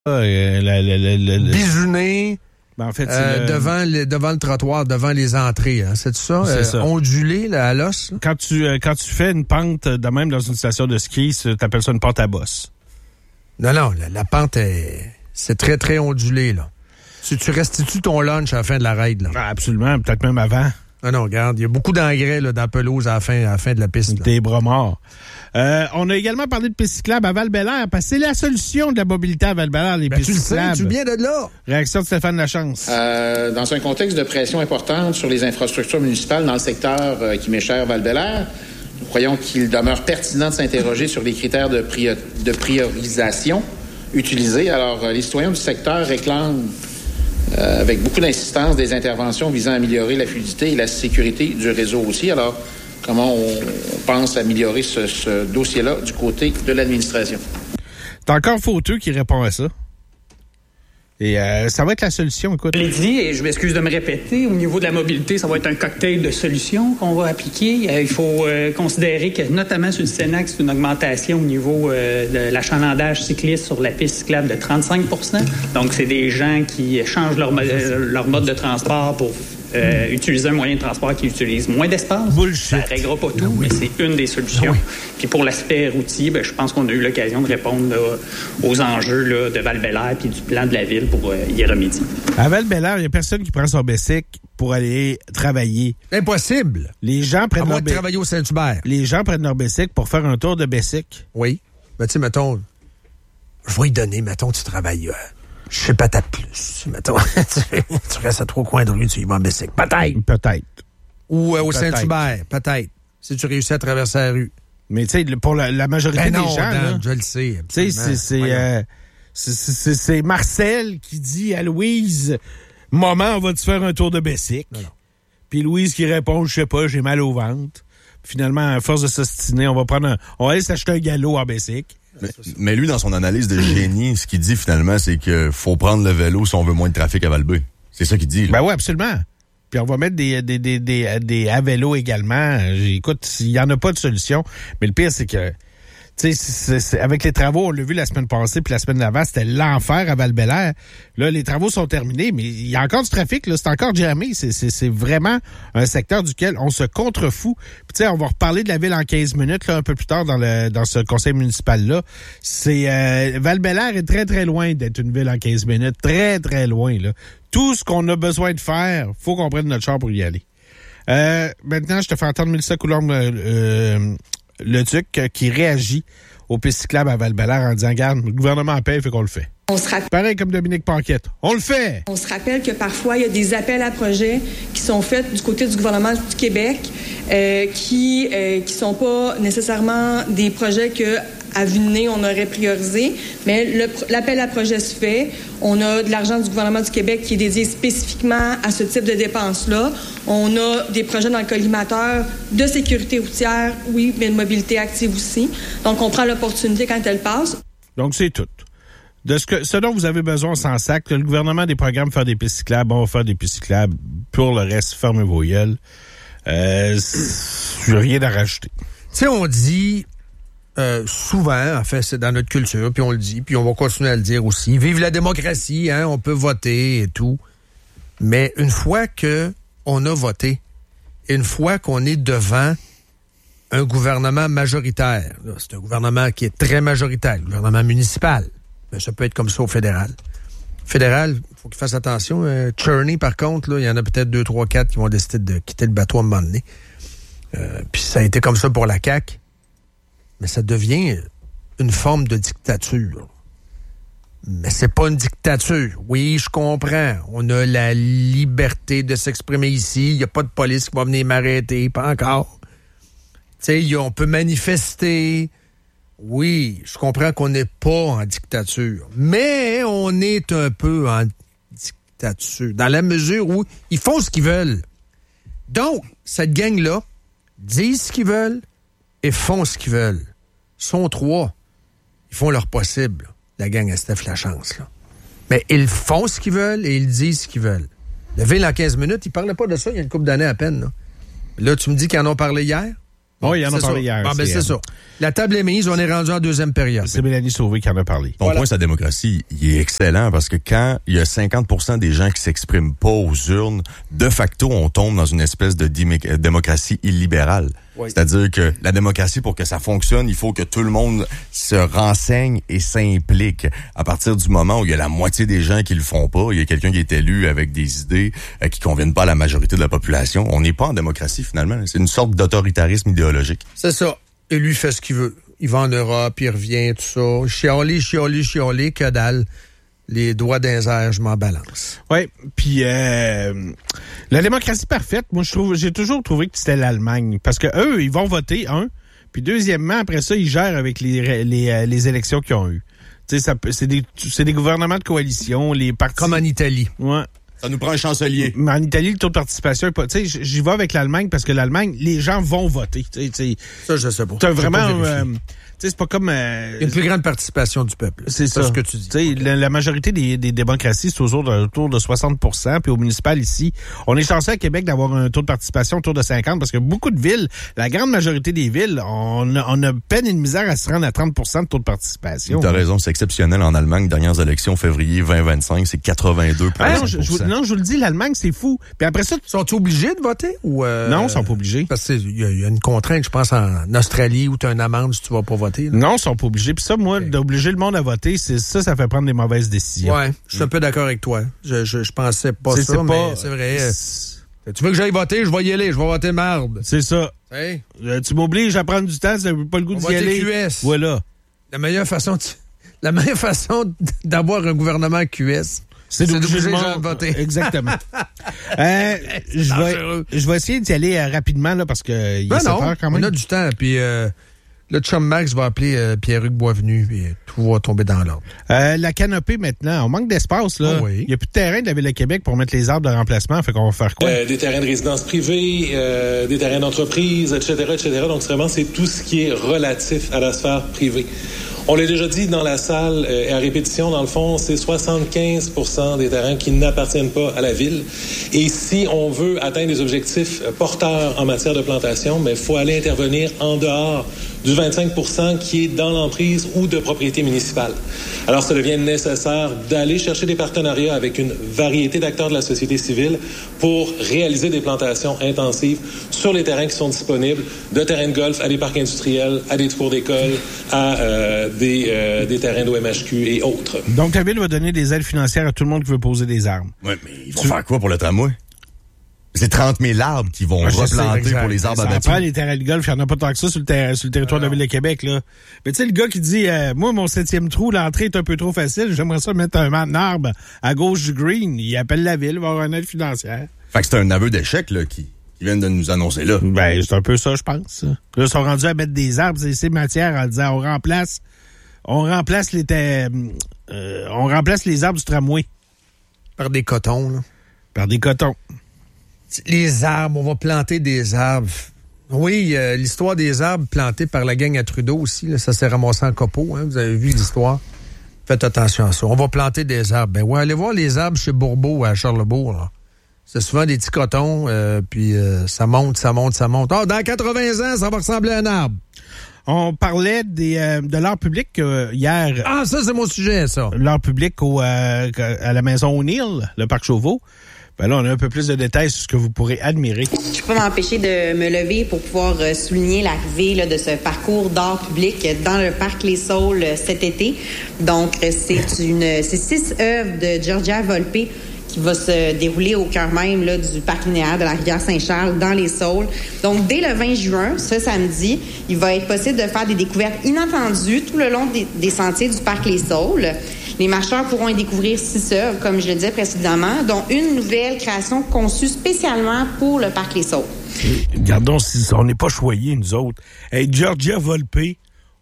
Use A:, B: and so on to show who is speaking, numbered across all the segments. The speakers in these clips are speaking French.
A: Bisouné.
B: Ben, en fait,
A: devant le trottoir, devant les entrées. Hein. C'est ça?
B: C'est ça.
A: Ondulé là, à l'os? Là?
B: Quand tu fais une pente, de même dans une station de ski, t'appelles ça une pente à bosse.
A: Non, la pente, c'est très, très ondulé. Là. Tu restitues ton lunch à la fin de la raid. Là.
B: Ah, absolument, peut-être même avant.
A: Ah non, regarde, il y a beaucoup d'engrais là, dans la pelouse à la fin de la piste. Là.
B: Des bras morts. On a également parlé de pistes cyclables à Val-Bélair, parce que c'est la solution de la mobilité à Val-Bélair, les pistes cyclables.
A: Tu viens de là.
B: Réaction de Stéphane Lachance.
C: Dans un contexte de pression importante sur les infrastructures municipales dans le secteur qui m'est cher, Val-Bélair, nous croyons qu'il demeure pertinent de s'interroger sur les critères de priorisation utilisés. Alors, les citoyens du secteur réclament avec beaucoup d'insistance des interventions visant à améliorer la fluidité et la sécurité du réseau aussi. Alors, comment on pense améliorer ce dossier-là du côté de l'administration?
B: T'as encore Fauteux qui répond à ça. Et ça va être la solution, écoute.
D: Je l'ai dit, et je m'excuse de me répéter, au niveau de la mobilité, ça va être un cocktail de solutions qu'on va appliquer. Il faut considérer que, notamment sur le Sénac, c'est une augmentation au niveau de l'achalandage cycliste sur la piste cyclable de 35 %. Donc, c'est des gens qui changent leur mode de transport pour utiliser un moyen de transport qui utilise moins d'espace.
B: Bullshit.
D: Ça ne réglera pas tout, mais c'est une des solutions. Puis pour l'aspect routier, je pense qu'on a eu l'occasion de répondre là, aux enjeux là, de Val-Bélair puis du plan de la ville pour y remédier.
B: À Val-Bélair, il n'y a personne qui prend son bicycle pour aller travailler.
A: Impossible.
B: Les gens prennent
A: leur bicycle. Travailler au Saint-Hubert.
B: Les gens prennent leur bicycle pour faire un tour de bicycle.
A: Oui. Ben, tu sais, mettons, je vais y donner, mettons, tu travailles... je sais pas, t'as plus. Mettons, tu restes à 3 coins de rue, tu y vas en bicycle. Peut-être. Ou au Saint-Hubert, peut-être. Si tu réussis à traverser la rue.
B: Mais tu sais, pour la majorité des gens...
A: Dan, je le sais.
B: Tu sais, c'est Marcel qui dit à Louise, « Maman, on va te faire un tour de bicycle. » Puis Louise qui répond, « Je sais pas, j'ai mal au ventre. » Finalement, à force de s'ostiner, on va aller s'acheter un galop en bicycle.
E: Mais lui, dans son analyse de génie, ce qu'il dit finalement, c'est qu'il faut prendre le vélo si on veut moins de trafic à Val-B. C'est ça qu'il dit. Là.
B: Ben oui, absolument. Puis on va mettre des à vélo également. Écoute, il n'y en a pas de solution. Mais le pire, c'est que, tu sais, avec les travaux, on l'a vu la semaine passée, puis la semaine d'avant, c'était l'enfer à Val-Bélair. Là, les travaux sont terminés, mais il y a encore du trafic, là. C'est encore jamais. C'est vraiment un secteur duquel on se contrefout. Puis, tu sais, on va reparler de la ville en 15 minutes, là, un peu plus tard dans ce conseil municipal-là. Val-Bélair est très, très loin d'être une ville en 15 minutes. Très, très loin, là. Tout ce qu'on a besoin de faire, faut qu'on prenne notre char pour y aller. Maintenant, je te fais entendre Mélissa Coulombe, le Duc, qui réagit aux pistes cyclables à Val-Bélair en disant, regarde, le gouvernement en paye, fait qu'on le fait. Pareil comme Dominique Paquette. On le fait!
F: On se rappelle que parfois, il y a des appels à projets qui sont faits du côté du gouvernement du Québec qui sont pas nécessairement des projets que à vue de nez, on aurait priorisé, mais l'appel à projet se fait. On a de l'argent du gouvernement du Québec qui est dédié spécifiquement à ce type de dépenses-là. On a des projets dans le collimateur de sécurité routière, oui, mais de mobilité active aussi. Donc, on prend l'opportunité quand elle passe.
B: Donc, c'est tout. De ce dont vous avez besoin sans sac, le gouvernement a des programmes pour faire des pistes cyclables, on va faire des pistes cyclables. Pour le reste, fermez vos gueules. Rien à rajouter.
A: Tu sais, on dit... souvent, en fait, c'est dans notre culture, puis on le dit, puis on va continuer à le dire aussi. Vive la démocratie, hein, on peut voter et tout. Mais une fois que on a voté, une fois qu'on est devant un gouvernement majoritaire, là, c'est un gouvernement qui est très majoritaire, le gouvernement municipal, mais ça peut être comme ça au fédéral. Fédéral, il faut qu'il fasse attention. Cherney, par contre, là, il y en a peut-être 2, 3, 4 qui vont décider de quitter le bateau à un moment donné. Puis ça a été comme ça pour la CAQ. Mais ça devient une forme de dictature. Mais c'est pas une dictature. Oui, je comprends. On a la liberté de s'exprimer ici. Il n'y a pas de police qui va venir m'arrêter. Pas encore. Tu sais, on peut manifester. Oui, je comprends qu'on n'est pas en dictature. Mais on est un peu en dictature. Dans la mesure où ils font ce qu'ils veulent. Donc, cette gang-là disent ce qu'ils veulent et font ce qu'ils veulent. Ils sont 3. Ils font leur possible, la gang à Steph Lachance. Là. Mais ils font ce qu'ils veulent et ils disent ce qu'ils veulent. Le ville en 15 minutes, ils ne parlaient pas de ça il y a une couple d'années à peine. Là, tu me dis qu'ils en ont parlé hier?
B: Oui, il en a parlé hier.
A: Bon, c'est ça. La table est mise, on est rendu en deuxième période.
B: C'est Mélanie Sauvé qui en a parlé.
E: Ton point sur la démocratie, il est excellent parce que quand il y a 50% des gens qui s'expriment pas aux urnes, de facto, on tombe dans une espèce de démocratie illibérale. Oui. C'est-à-dire que la démocratie, pour que ça fonctionne, il faut que tout le monde se renseigne et s'implique. À partir du moment où il y a la moitié des gens qui le font pas, il y a quelqu'un qui est élu avec des idées qui conviennent pas à la majorité de la population, on n'est pas en démocratie finalement. C'est une sorte d'autoritarisme idéologique.
A: C'est ça. Et lui fait ce qu'il veut. Il va en Europe, il revient, tout ça. Chialer, que dalle. Les doigts dans les airs, je m'en balance.
B: Oui, puis la démocratie parfaite, moi j'ai toujours trouvé que c'était l'Allemagne. Parce que eux, ils vont voter, puis deuxièmement, après ça, ils gèrent avec les élections qu'ils ont eues. Tu sais, c'est des gouvernements de coalition, les partis...
A: Comme en Italie.
B: Ouais.
E: Ça nous prend un chancelier.
B: Mais en Italie, le taux de participation est pas... Tu sais, j'y vais avec l'Allemagne parce que l'Allemagne, les gens vont voter. T'sais,
A: ça, je sais pas.
B: T'as vraiment... c'est pas comme...
A: une plus grande participation du peuple.
B: C'est ça.
A: Ce que tu dis.
B: Okay. La majorité des démocraties, c'est autour de 60%. Puis au municipal, ici, on est chanceux à Québec d'avoir un taux de participation autour de 50% parce que beaucoup de villes, la grande majorité des villes, on a peine et de misère à se rendre à 30% de taux de participation.
E: T'as raison, c'est exceptionnel en Allemagne. Dernières élections, février 2025, c'est 82%.
B: Non, je vous le dis, l'Allemagne, c'est fou. Puis après ça...
A: Sont-ils obligés de voter? Ou
B: Non, ils sont pas obligés.
A: Parce qu'il y a une contrainte, je pense, en Australie où tu as une amende si tu vas pas voter. Là.
B: Non, ils sont pas obligés. Puis ça, moi, d'obliger le monde à voter, ça fait prendre des mauvaises décisions.
A: Ouais, je suis un peu d'accord avec toi. Je pensais pas ça, mais c'est vrai. Tu veux que j'aille voter? Je vais y aller. Je vais voter marde.
B: C'est ça.
A: Hey.
B: Tu m'obliges à prendre du temps, si t'as pas le goût d'y aller.
A: QS.
B: Voilà.
A: La meilleure façon d'avoir un gouvernement QS...
B: C'est d'obliger les gens
A: à voter.
B: Exactement. Je vais essayer d'y aller rapidement là, parce que il est 7 heures quand même.
A: On a du temps. Puis le chum Max va appeler Pierre-Hugues Boisvenu et tout va tomber dans l'ordre.
B: La canopée maintenant, on manque d'espace. Là.
A: Oh oui.
B: Il n'y a plus de terrain de la Ville de Québec pour mettre les arbres de remplacement. Fait qu'on va faire quoi?
G: Des terrains de résidence privée, des terrains d'entreprise, etc. Donc vraiment, c'est tout ce qui est relatif à la sphère privée. On l'a déjà dit dans la salle et à répétition, dans le fond, c'est 75% des terrains qui n'appartiennent pas à la ville. Et si on veut atteindre des objectifs porteurs en matière de plantation, mais il faut aller intervenir en dehors du 25% qui est dans l'emprise ou de propriété municipale. Alors, ça devient nécessaire d'aller chercher des partenariats avec une variété d'acteurs de la société civile pour réaliser des plantations intensives sur les terrains qui sont disponibles, de terrains de golf à des parcs industriels, à des cours d'école, à des terrains d'OMHQ et autres.
B: Donc, la Ville va donner des aides financières à tout le monde qui veut poser des arbres.
E: Oui, mais ils vont faire quoi pour le tramway? C'est 30 000 arbres qui vont replanter pour les arbres abattus.
B: Après, les terrains de golf, il n'y en a pas tant que ça sur le territoire de la Ville de Québec. Là. Mais tu sais, le gars qui dit moi, mon 7e trou, l'entrée est un peu trop facile, j'aimerais ça mettre un arbre à gauche du green. Il appelle la Ville, il va avoir une aide financière.
E: Fait que c'est un aveu d'échec là, qui viennent de nous annoncer là.
B: Ben, c'est un peu ça, je pense. Là, ils sont rendus à mettre des arbres, ces matières, en disant on remplace les arbres du tramway.
A: Par des cotons, là.
B: Par des cotons.
A: Les arbres, on va planter des arbres. Oui, l'histoire des arbres plantés par la gang à Trudeau aussi, là, ça s'est ramassé en copeaux, hein, vous avez vu l'histoire. Faites attention à ça. On va planter des arbres. Ben ouais, allez voir les arbres chez Bourbeau à Charlesbourg. Là. C'est souvent des petits cotons, puis ça monte. Oh, dans 80 ans, ça va ressembler à un arbre.
B: On parlait de l'art public hier.
A: Ah, ça, c'est mon sujet, ça.
B: L'art public à la maison O'Neill, le parc Chauveau. Ben là, on a un peu plus de détails sur ce que vous pourrez admirer.
H: Je peux pas m'empêcher de me lever pour pouvoir souligner l'arrivée là, de ce parcours d'art public dans le parc Les Saules cet été. Donc, c'est 6 œuvres de Georgia Volpe qui va se dérouler au cœur même là, du parc linéaire de la rivière Saint-Charles dans les Saules. Donc, dès le 20 juin, ce samedi, il va être possible de faire des découvertes inattendues tout le long des sentiers du parc Les Saules. Les marcheurs pourront y découvrir 6 œuvres, comme je le disais précédemment, dont une nouvelle création conçue spécialement pour le parc Les Saules.
B: Regardons si on n'est pas choyés, nous autres. Hey, Georgia Volpe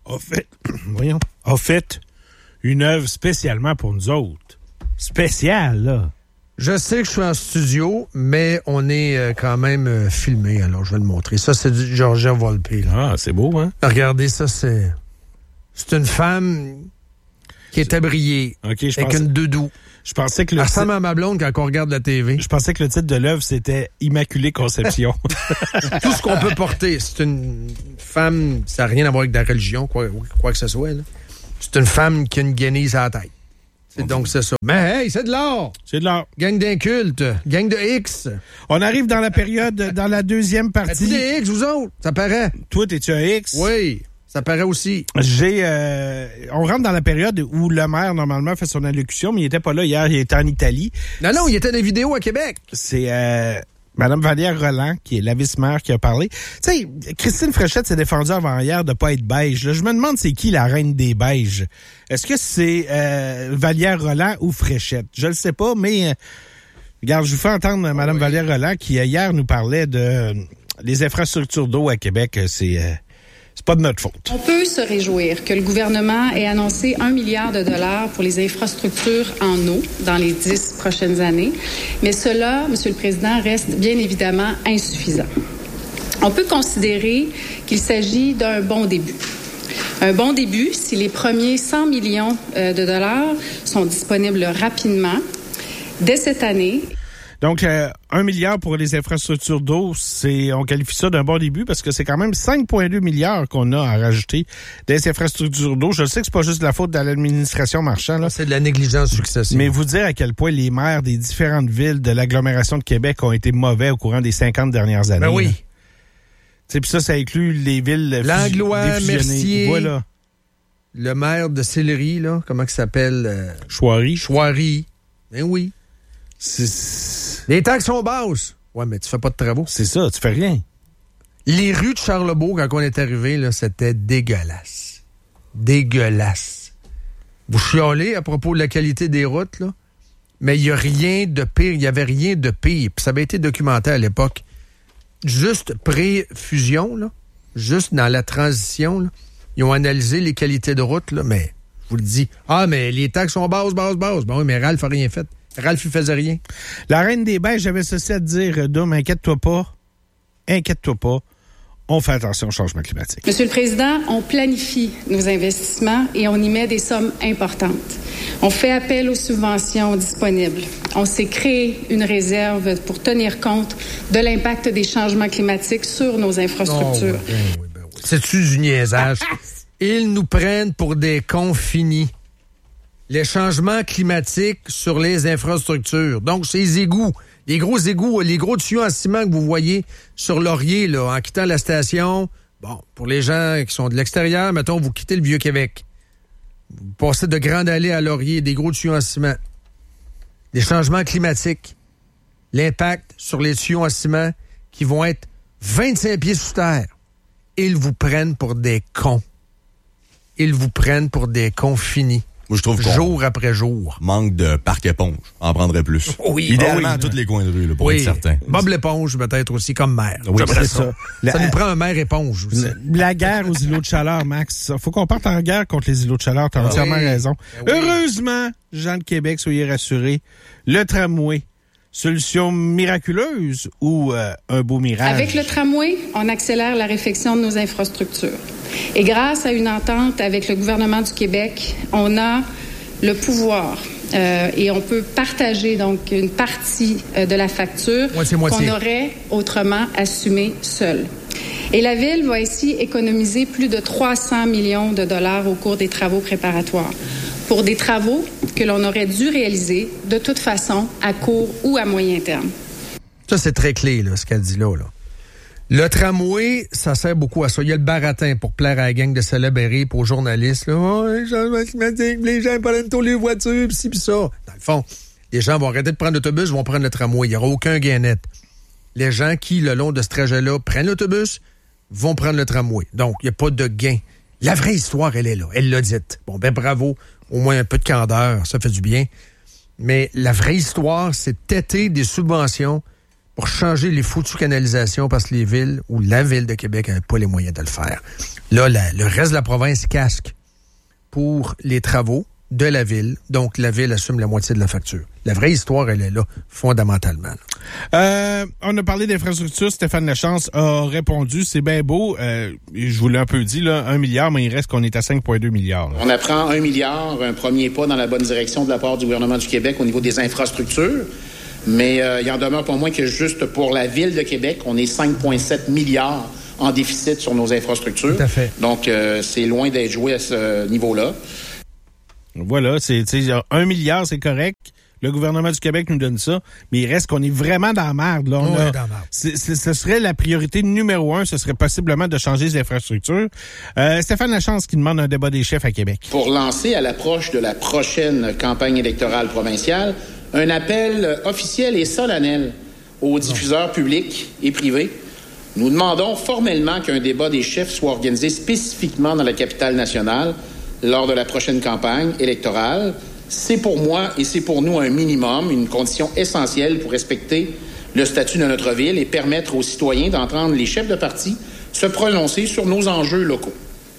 B: a fait une œuvre spécialement pour nous autres. Spéciale, là.
A: Je sais que je suis en studio, mais on est quand même filmé, alors je vais le montrer. Ça, c'est du Georgia Volpe. Là.
B: Ah, c'est beau, hein?
A: Regardez, ça, c'est une femme qui est abriée, avec une doudou.
B: Je pensais que
A: elle ressemble à ma blonde quand on regarde la TV.
B: Je pensais que le titre de l'œuvre, c'était « Immaculée Conception ».
A: Tout ce qu'on peut porter. C'est une femme, ça n'a rien à voir avec la religion, quoi que ce soit. Là. C'est une femme qui a une guenille à la tête. Donc, c'est ça. Mais hey, c'est de l'art!
B: C'est de l'art.
A: Gang d'incultes, gang de X.
B: On arrive dans la période, dans la deuxième partie.
A: Êtes-vous des X, vous autres? Ça paraît.
B: Toi, t'es-tu un X?
A: Oui, ça paraît aussi.
B: On rentre dans la période où le maire, normalement, fait son allocution, mais il était pas là hier, il était en Italie.
A: Non, il était dans les vidéos à Québec.
B: C'est Mme Valère Roland, qui est la vice-maire, qui a parlé. Tu sais, Christine Fréchette s'est défendue avant hier de pas être beige. Là, je me demande c'est qui la reine des beiges. Est-ce que c'est Valère Roland ou Fréchette? Je le sais pas, mais regarde, je vous fais entendre Mme Valère Roland qui hier nous parlait de les infrastructures d'eau à Québec. C'est pas de notre faute.
I: On peut se réjouir que le gouvernement ait annoncé 1 milliard de dollars pour les infrastructures en eau dans les 10 prochaines années. Mais cela, M. le Président, reste bien évidemment insuffisant. On peut considérer qu'il s'agit d'un bon début. Un bon début si les premiers 100 millions de dollars sont disponibles rapidement dès cette année.
B: Donc, 1 milliard pour les infrastructures d'eau, on qualifie ça d'un bon début parce que c'est quand même 5,2 milliards qu'on a à rajouter des infrastructures d'eau. Je sais que c'est pas juste de la faute de l'administration Marchand, là.
A: C'est de la négligence successive.
B: Mais vous dire à quel point les maires des différentes villes de l'agglomération de Québec ont été mauvais au courant des 50 dernières années.
A: Ben oui.
B: Puis ça inclut les villes
A: Langlois, Mercier,
B: voilà.
A: Le maire de Sillery, là, comment il s'appelle?
B: Chouari.
A: Ben oui. Les taxes sont basses. Ouais, mais tu fais pas de travaux.
B: C'est ça, tu fais rien.
A: Les rues de Charlebourg, quand on est arrivé, là, c'était dégueulasse. Dégueulasse. Vous chialez à propos de la qualité des routes, là, mais il y a rien de pire. Il y avait rien de pire. Puis ça avait été documenté à l'époque. Juste pré-fusion, là, juste dans la transition, là, ils ont analysé les qualités de route, là, mais je vous le dis. Ah, mais les taxes sont basses. Ben oui, mais Ralph n'a rien fait. Ralph, il faisait rien.
B: La reine des beiges, j'avais ceci à te dire, Dom, inquiète-toi pas. On fait attention au changement climatique.
I: Monsieur le Président, on planifie nos investissements et on y met des sommes importantes. On fait appel aux subventions disponibles. On s'est créé une réserve pour tenir compte de l'impact des changements climatiques sur nos infrastructures.
A: Oh, oui. C'est-tu du niaisage? Ils nous prennent pour des cons finis. Les changements climatiques sur les infrastructures. Donc, ces égouts, les gros tuyaux en ciment que vous voyez sur Laurier, là, en quittant la station. Bon, pour les gens qui sont de l'extérieur, mettons, vous quittez le Vieux-Québec. Vous passez de Grande Allée à Laurier, des gros tuyaux en ciment. Les changements climatiques. L'impact sur les tuyaux en ciment qui vont être 25 pieds sous terre. Ils vous prennent pour des cons. Ils vous prennent pour des cons finis.
E: Moi, je trouve
A: jour après jour.
E: Manque de parc éponge. En prendrait plus.
A: Oui.
E: Idéalement, à tous les coins de rue, là, pour être certain.
A: Bob l'éponge, peut-être aussi, comme maire.
E: Oui, c'est
A: ça. Ça nous prend un maire éponge aussi.
B: La guerre aux îlots de chaleur, Max. Faut qu'on parte en guerre contre les îlots de chaleur. T'as entièrement raison. Oui. Heureusement, gens de Québec, soyez rassurés. Le tramway. Solution miraculeuse ou un beau mirage?
I: Avec le tramway, on accélère la réfection de nos infrastructures. Et grâce à une entente avec le gouvernement du Québec, on a le pouvoir et on peut partager donc une partie de la facture qu'on aurait autrement assumée seule. Et la Ville va ainsi économiser plus de 300 millions de dollars au cours des travaux préparatoires. Pour des travaux que l'on aurait dû réaliser de toute façon à court ou à moyen terme.
A: Ça, c'est très clé, là, ce qu'elle dit là. Le tramway, ça sert beaucoup à ça. Il y a le baratin pour plaire à la gang de célébrés, pour aux journalistes. Là. Oh, les changements climatiques, les gens prennent tous les voitures, pis ci, pis ça. Dans le fond, les gens vont arrêter de prendre l'autobus, vont prendre le tramway. Il n'y aura aucun gain net. Les gens qui, le long de ce trajet-là, prennent l'autobus, vont prendre le tramway. Donc, il n'y a pas de gain. La vraie histoire, elle est là. Elle l'a dite. Bon, ben bravo. Au moins un peu de candeur, ça fait du bien. Mais la vraie histoire, c'est têter des subventions pour changer les foutues canalisations parce que les villes ou la ville de Québec n'avait pas les moyens de le faire. Là, le reste de la province casque pour les travaux de la ville. Donc, la ville assume la moitié de la facture. La vraie histoire, elle est là, fondamentalement.
B: On a parlé d'infrastructure. Stéphane Lachance a répondu, c'est bien beau. Je vous l'ai un peu dit, là, 1 milliard, mais il reste qu'on est à 5,2 milliards. Là.
C: On apprend 1 milliard, un premier pas dans la bonne direction de la part du gouvernement du Québec au niveau des infrastructures. Mais il en demeure pas moins que juste pour la Ville de Québec, on est 5,7 milliards en déficit sur nos infrastructures.
A: Tout à fait.
C: Donc, c'est loin d'être joué à ce niveau-là.
B: Voilà, 1 milliard, c'est correct. Le gouvernement du Québec nous donne ça, mais il reste qu'on est vraiment dans la merde. Là.
A: On est dans la merde.
B: Ce serait la priorité numéro 1, ce serait possiblement de changer les infrastructures. Stéphane Lachance qui demande un débat des chefs à Québec.
C: Pour lancer à l'approche de la prochaine campagne électorale provinciale, un appel officiel et solennel aux diffuseurs publics et privés. Nous demandons formellement qu'un débat des chefs soit organisé spécifiquement dans la capitale nationale lors de la prochaine campagne électorale. C'est pour moi et c'est pour nous un minimum, une condition essentielle pour respecter le statut de notre ville et permettre aux citoyens d'entendre les chefs de parti se prononcer sur nos enjeux locaux.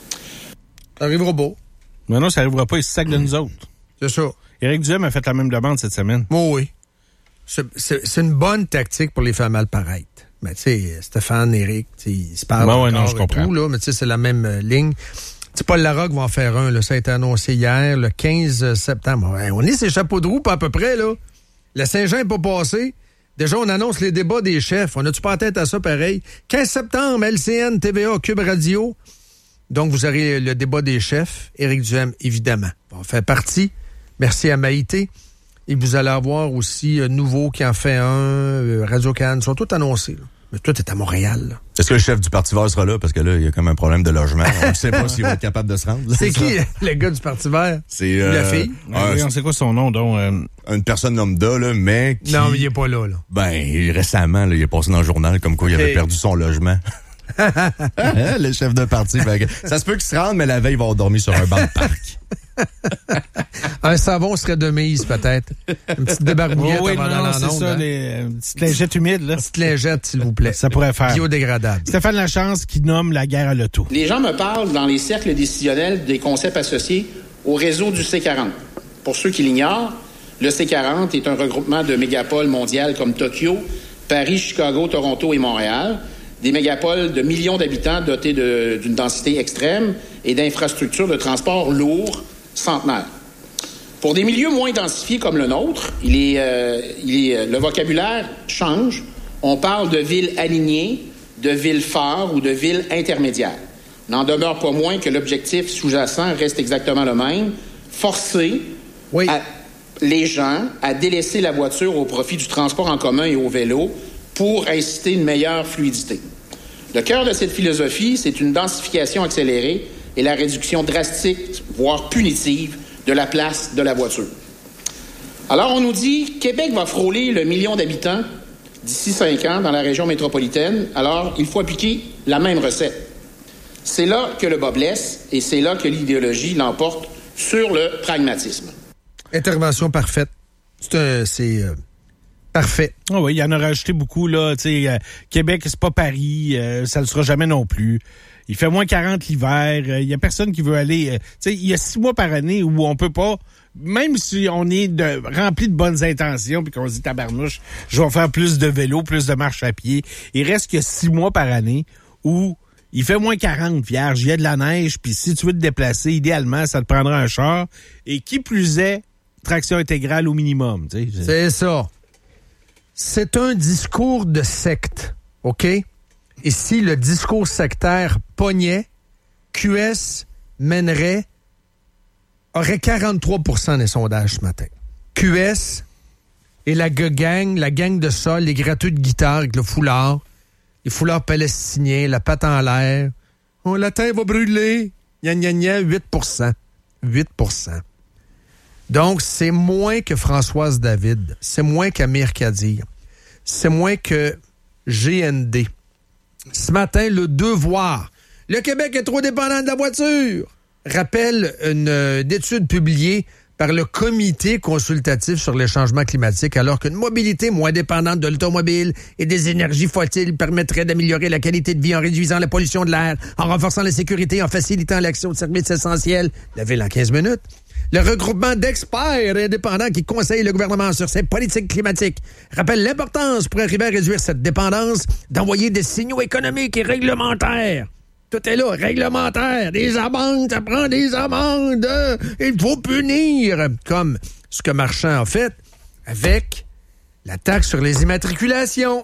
A: Ça arrivera pas.
B: Non, ça arrivera pas, il se sac de nous autres.
A: C'est ça.
B: Éric Duhem a fait la même demande cette semaine.
A: Oh oui. C'est une bonne tactique pour les faire mal paraître. Mais tu sais, Stéphane, Éric, ils se parlent encore
B: non, je comprends.
A: tout, là, mais tu sais, c'est la même ligne. T'sais, Paul Larocque va en faire un, là, ça a été annoncé hier, le 15 septembre. Ouais, on est ses chapeaux de roue, pas à peu près, là. La Saint-Jean n'est pas passé. Déjà, on annonce les débats des chefs. On a-tu pas en tête à ça, pareil? 15 septembre, LCN, TVA, Cube Radio. Donc, vous aurez le débat des chefs. Éric Duhem, évidemment, va en faire partie. Merci à Maïté. Et vous allez avoir aussi Nouveau qui en fait un, Radio-Can. Ils sont tous annoncés, là. Mais toi, t'es à Montréal, là.
E: Est-ce que le chef du Parti vert sera là? Parce que là, il y a comme un problème de logement. On ne sait pas s'il va être capable de se rendre. Là.
A: C'est qui, le gars du Parti vert?
E: C'est
A: la fille?
B: Oui, on sait quoi son nom, donc?
E: Une personne lambda, là, mais qui...
A: Non, mais il est pas là, là.
E: Ben, récemment, là, il est passé dans le journal comme quoi il avait perdu son logement. Le chef de parti. Ça se peut qu'il se rende, mais la veille, il va dormir sur un banc de parc.
A: Un savon serait de mise, peut-être. Une petite débarbouillette avant d'aller en onde.
B: C'est ça, une petite lingette humide, là.
A: Une petite lingette, s'il vous plaît.
B: Ça pourrait faire.
A: Biodégradable.
B: Stéphane Lachance qui nomme la guerre à l'auto.
C: Les gens me parlent dans les cercles décisionnels des concepts associés au réseau du C40. Pour ceux qui l'ignorent, le C40 est un regroupement de mégapoles mondiales comme Tokyo, Paris, Chicago, Toronto et Montréal. Des mégapoles de millions d'habitants dotés d'une densité extrême et d'infrastructures de transport lourds centenaires. Pour des milieux moins densifiés comme le nôtre, le vocabulaire change. On parle de villes alignées, de villes phares ou de villes intermédiaires. N'en demeure pas moins que l'objectif sous-jacent reste exactement le même. Forcer les gens à délaisser la voiture au profit du transport en commun et au vélo pour inciter une meilleure fluidité. Le cœur de cette philosophie, c'est une densification accélérée et la réduction drastique, voire punitive, de la place de la voiture. Alors, on nous dit Québec va frôler le 1 million d'habitants d'ici 5 ans dans la région métropolitaine. Alors, il faut appliquer la même recette. C'est là que le bas blesse et c'est là que l'idéologie l'emporte sur le pragmatisme.
A: Intervention parfaite. C'est parfait.
B: Oh oui, il y en a rajouté beaucoup, là. Québec, c'est pas Paris. Ça ne le sera jamais non plus. Il fait moins 40 l'hiver. Il y a personne qui veut aller... il y a 6 mois par année où on peut pas... Même si on est rempli de bonnes intentions puis qu'on se dit tabarnouche, je vais faire plus de vélo, plus de marche à pied. Il reste que 6 mois par année où il fait moins 40, vierge. Il y a de la neige, puis si tu veux te déplacer, idéalement, ça te prendra un char. Et qui plus est, traction intégrale au minimum.
A: C'est ça. C'est un discours de secte, OK? Et si le discours sectaire pognait, QS aurait 43% des sondages ce matin. QS et la gang de sol, les gratteux de guitare avec le foulard, les foulards palestiniens, la patte en l'air. Oh, la terre va brûler. Gna gna gna, 8%. 8%. Donc, c'est moins que Françoise David. C'est moins qu'Amir Kadir. C'est moins que GND. Ce matin, le Devoir. Le Québec est trop dépendant de la voiture. Rappelle une étude publiée par le Comité consultatif sur les changements climatiques, alors qu'une mobilité moins dépendante de l'automobile et des énergies fossiles permettrait d'améliorer la qualité de vie en réduisant la pollution de l'air, en renforçant la sécurité, en facilitant l'accès aux services essentiels. La ville en 15 minutes. Le regroupement d'experts indépendants qui conseillent le gouvernement sur ses politiques climatiques rappelle l'importance pour arriver à réduire cette dépendance d'envoyer des signaux économiques et réglementaires. Tout est là, réglementaire, des amendes, ça prend des amendes, il faut punir, comme ce que Marchand a fait avec la taxe sur les immatriculations,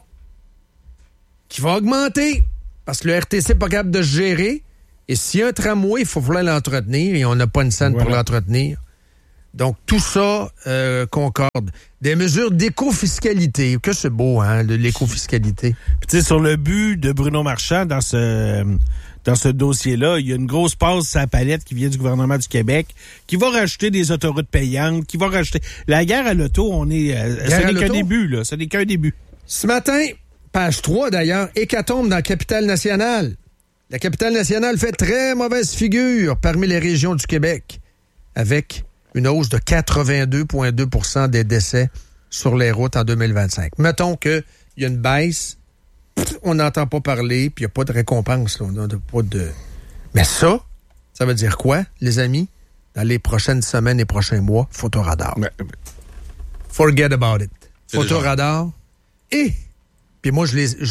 A: qui va augmenter, parce que le RTC n'est pas capable de se gérer, et s'il y a un tramway, il faut falloir l'entretenir, et on n'a pas une scène pour l'entretenir. Donc, tout ça concorde. Des mesures d'éco-fiscalité, que c'est beau, hein, de l'éco-fiscalité.
B: Puis tu sais, sur le but de Bruno Marchand, dans ce dossier-là, il y a une grosse passe sur la palette qui vient du gouvernement du Québec, qui va rajouter des autoroutes payantes, qui va rajouter... La guerre à l'auto, ce n'est qu'un début, là. Ce n'est qu'un début.
A: Ce matin, page 3 d'ailleurs, hécatombe dans la capitale nationale. La capitale nationale fait très mauvaise figure parmi les régions du Québec, avec une hausse de 82,2 % des décès sur les routes en 2025. Mettons qu'il y a une baisse, on n'entend pas parler, puis il n'y a pas de récompense. Là, Mais ça veut dire quoi, les amis? Dans les prochaines semaines et prochains mois, photoradar. Forget about it. Photoradar. Et, puis moi,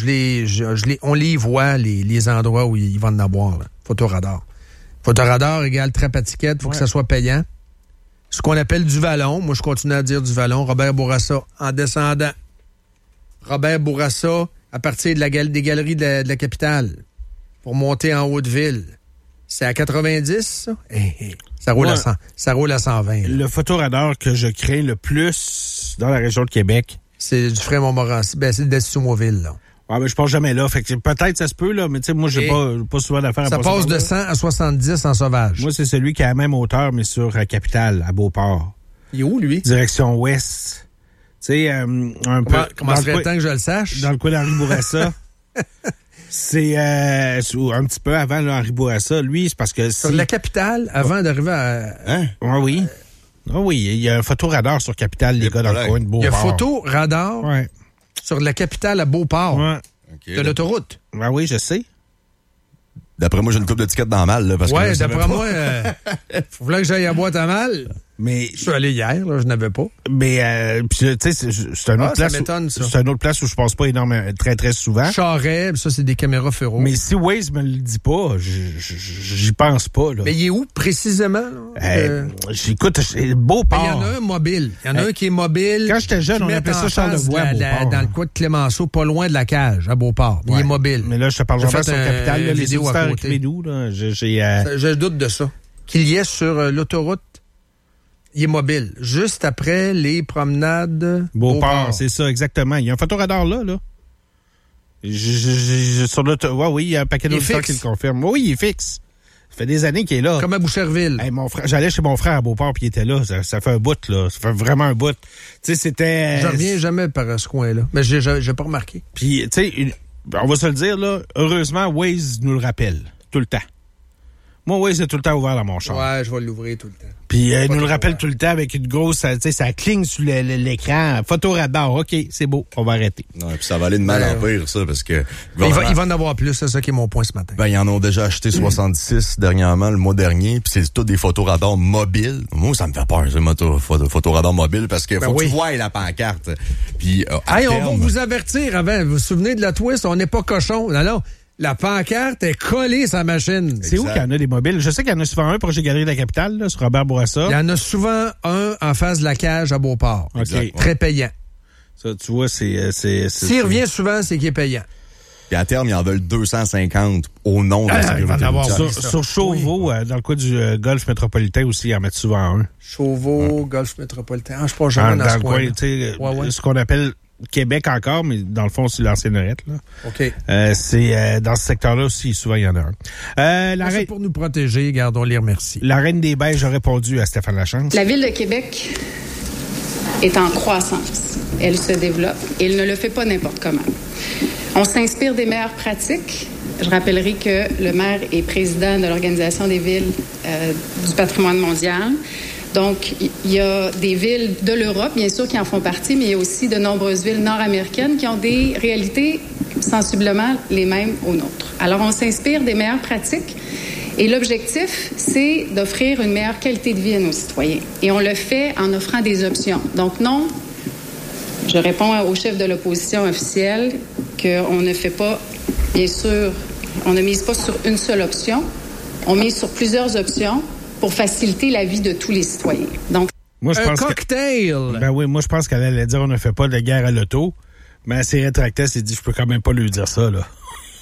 A: on les voit, les endroits où ils vont en avoir. Là. Photoradar. Photoradar égale Trapatiquette, il faut que ça soit payant. Ce qu'on appelle du vallon, moi je continue à dire du vallon, Robert Bourassa en descendant. Robert Bourassa à partir des galeries de la capitale pour monter en Haute-Ville. C'est à 90, ça? Ça roule à 100. Ça roule à 120. Là.
B: Le photoradar que je crains le plus dans la région de Québec,
A: c'est du Fray-Montmorency. Ben, c'est le Destis-Mobile, là.
B: Ah, mais je passe jamais là. Fait que peut-être ça se peut, là, mais tu sais, moi, j'ai pas souvent d'affaires à passer.
A: Ça passe de 100 à 70 en sauvage.
B: Moi, c'est celui qui a la même hauteur, mais sur Capitale, à Beauport.
A: Il est où, lui?
B: Direction ouest. Tu sais, un peu.
A: Comment serait temps que je le sache?
B: Dans le coin d'Henri Bourassa. C'est un petit peu avant Henri Bourassa. Lui, c'est parce que...
A: Sur la Capitale, avant d'arriver à...
B: Hein? Oui. Ah oui, il y a un photoradar sur Capitale, les gars, dans le coin de Beauport.
A: Il y a photoradar sur la Capitale à Beauport.
B: Ouais.
A: De l'autoroute.
B: Ah oui, je sais.
E: D'après moi, j'ai une couple de tickets dans la malle. Là, parce que
A: d'après moi, faut que j'aille à boîte à mal.
B: Mais
A: je suis allé hier, là, je n'avais pas.
B: Mais tu sais, c'est une autre place. C'est une autre place où je passe pas énormément, très très souvent.
A: Charest, ça c'est des caméras féroces.
B: Mais si Waze me le dit pas, j'y pense pas là.
A: Mais il est où précisément
B: Écoute, Beauport.
A: Il y en a un mobile. Il y en a un qui est mobile.
B: Quand j'étais jeune, on appelait ça Charlevoix à Beauport.
A: Dans le coin de Clémenceau, pas loin de la cage à Beauport. Il est mobile.
B: Mais là, je te parle vraiment sur Capitale. Les auditeurs écrivez-nous.
A: Je doute de ça. Qu'il y ait sur l'autoroute. Il est mobile. Juste après les promenades...
B: Beauport, c'est ça, exactement. Il y a un photoradar là. Sur oui, il y a un paquet d'auditeurs qui le confirment. Oui, il est fixe. Ça fait des années qu'il est là.
A: Comme à Boucherville.
B: Hey, j'allais chez mon frère à Beauport, puis il était là. Ça fait un bout, là. Ça fait vraiment un bout. Tu sais, c'était...
A: Je reviens jamais par ce coin-là. Mais j'ai pas remarqué.
B: Puis, tu sais, on va se le dire, là. Heureusement, Waze nous le rappelle. Tout le temps. Moi, Waze est tout le temps ouvert dans mon char.
A: Ouais, je vais l'ouvrir tout le temps.
B: Puis il nous le rappelle tout le temps avec une grosse... Tu sais, ça cligne sur l'écran. Photoradar, OK, c'est beau, on va arrêter.
E: Non, puis ça va aller de mal en pire, ça, parce que...
A: Il va en avoir plus, c'est ça qui est mon point ce matin.
E: Ben, ils en ont déjà acheté 66 dernièrement, le mois dernier, puis c'est tous des photoradars mobiles. Moi, ça me fait peur, ce photoradar mobile, parce que faut que tu vois la pancarte. Puis,
A: on va vous avertir avant. Vous vous souvenez de la twist? On n'est pas cochon. Non. La pancarte est collée sur la machine.
B: C'est où qu'il y en a des mobiles? Je sais qu'il y en a souvent un proche des Galeries de la Capitale, là, sur Robert Bourassa.
A: Il y en a souvent un en face de la cage à Beauport.
B: Okay.
A: Très payant.
B: Ça, tu vois, c'est
A: S'il revient souvent, c'est qu'il est payant.
E: Puis à terme, ils en veulent 250 au nom de la sécurité routière.
B: Sur Chauveau, dans le coin du Golfe métropolitain aussi, ils en mettent souvent un.
A: Chauveau, Golfe métropolitain. Je ne sais pas jamais dans ce coin.
B: Ce qu'on appelle Québec encore, mais dans le fond, c'est l'ancienne Lorette, là.
A: OK.
B: C'est dans ce secteur-là aussi, souvent, il y en a un.
A: C'est pour nous protéger, gardons les remercie.
B: La Reine des Beiges a répondu à Stéphane Lachance.
I: La Ville de Québec est en croissance. Elle se développe et elle ne le fait pas n'importe comment. On s'inspire des meilleures pratiques. Je rappellerai que le maire est président de l'Organisation des villes du patrimoine mondial. Donc, il y a des villes de l'Europe, bien sûr, qui en font partie, mais il y a aussi de nombreuses villes nord-américaines qui ont des réalités sensiblement les mêmes aux nôtres. Alors, on s'inspire des meilleures pratiques Et l'objectif, c'est d'offrir une meilleure qualité de vie à nos citoyens. Et on le fait en offrant des options. Donc non, je réponds au chef de l'opposition officielle qu'on ne fait pas, bien sûr, on ne mise pas sur une seule option, on mise sur plusieurs options pour faciliter la vie de tous les citoyens. Donc,
B: moi, je pense
A: cocktail!
B: Moi, je pense qu'elle allait dire on ne fait pas de guerre à l'auto, mais elle s'est rétractée, elle s'est dit je peux quand même pas lui dire ça, là.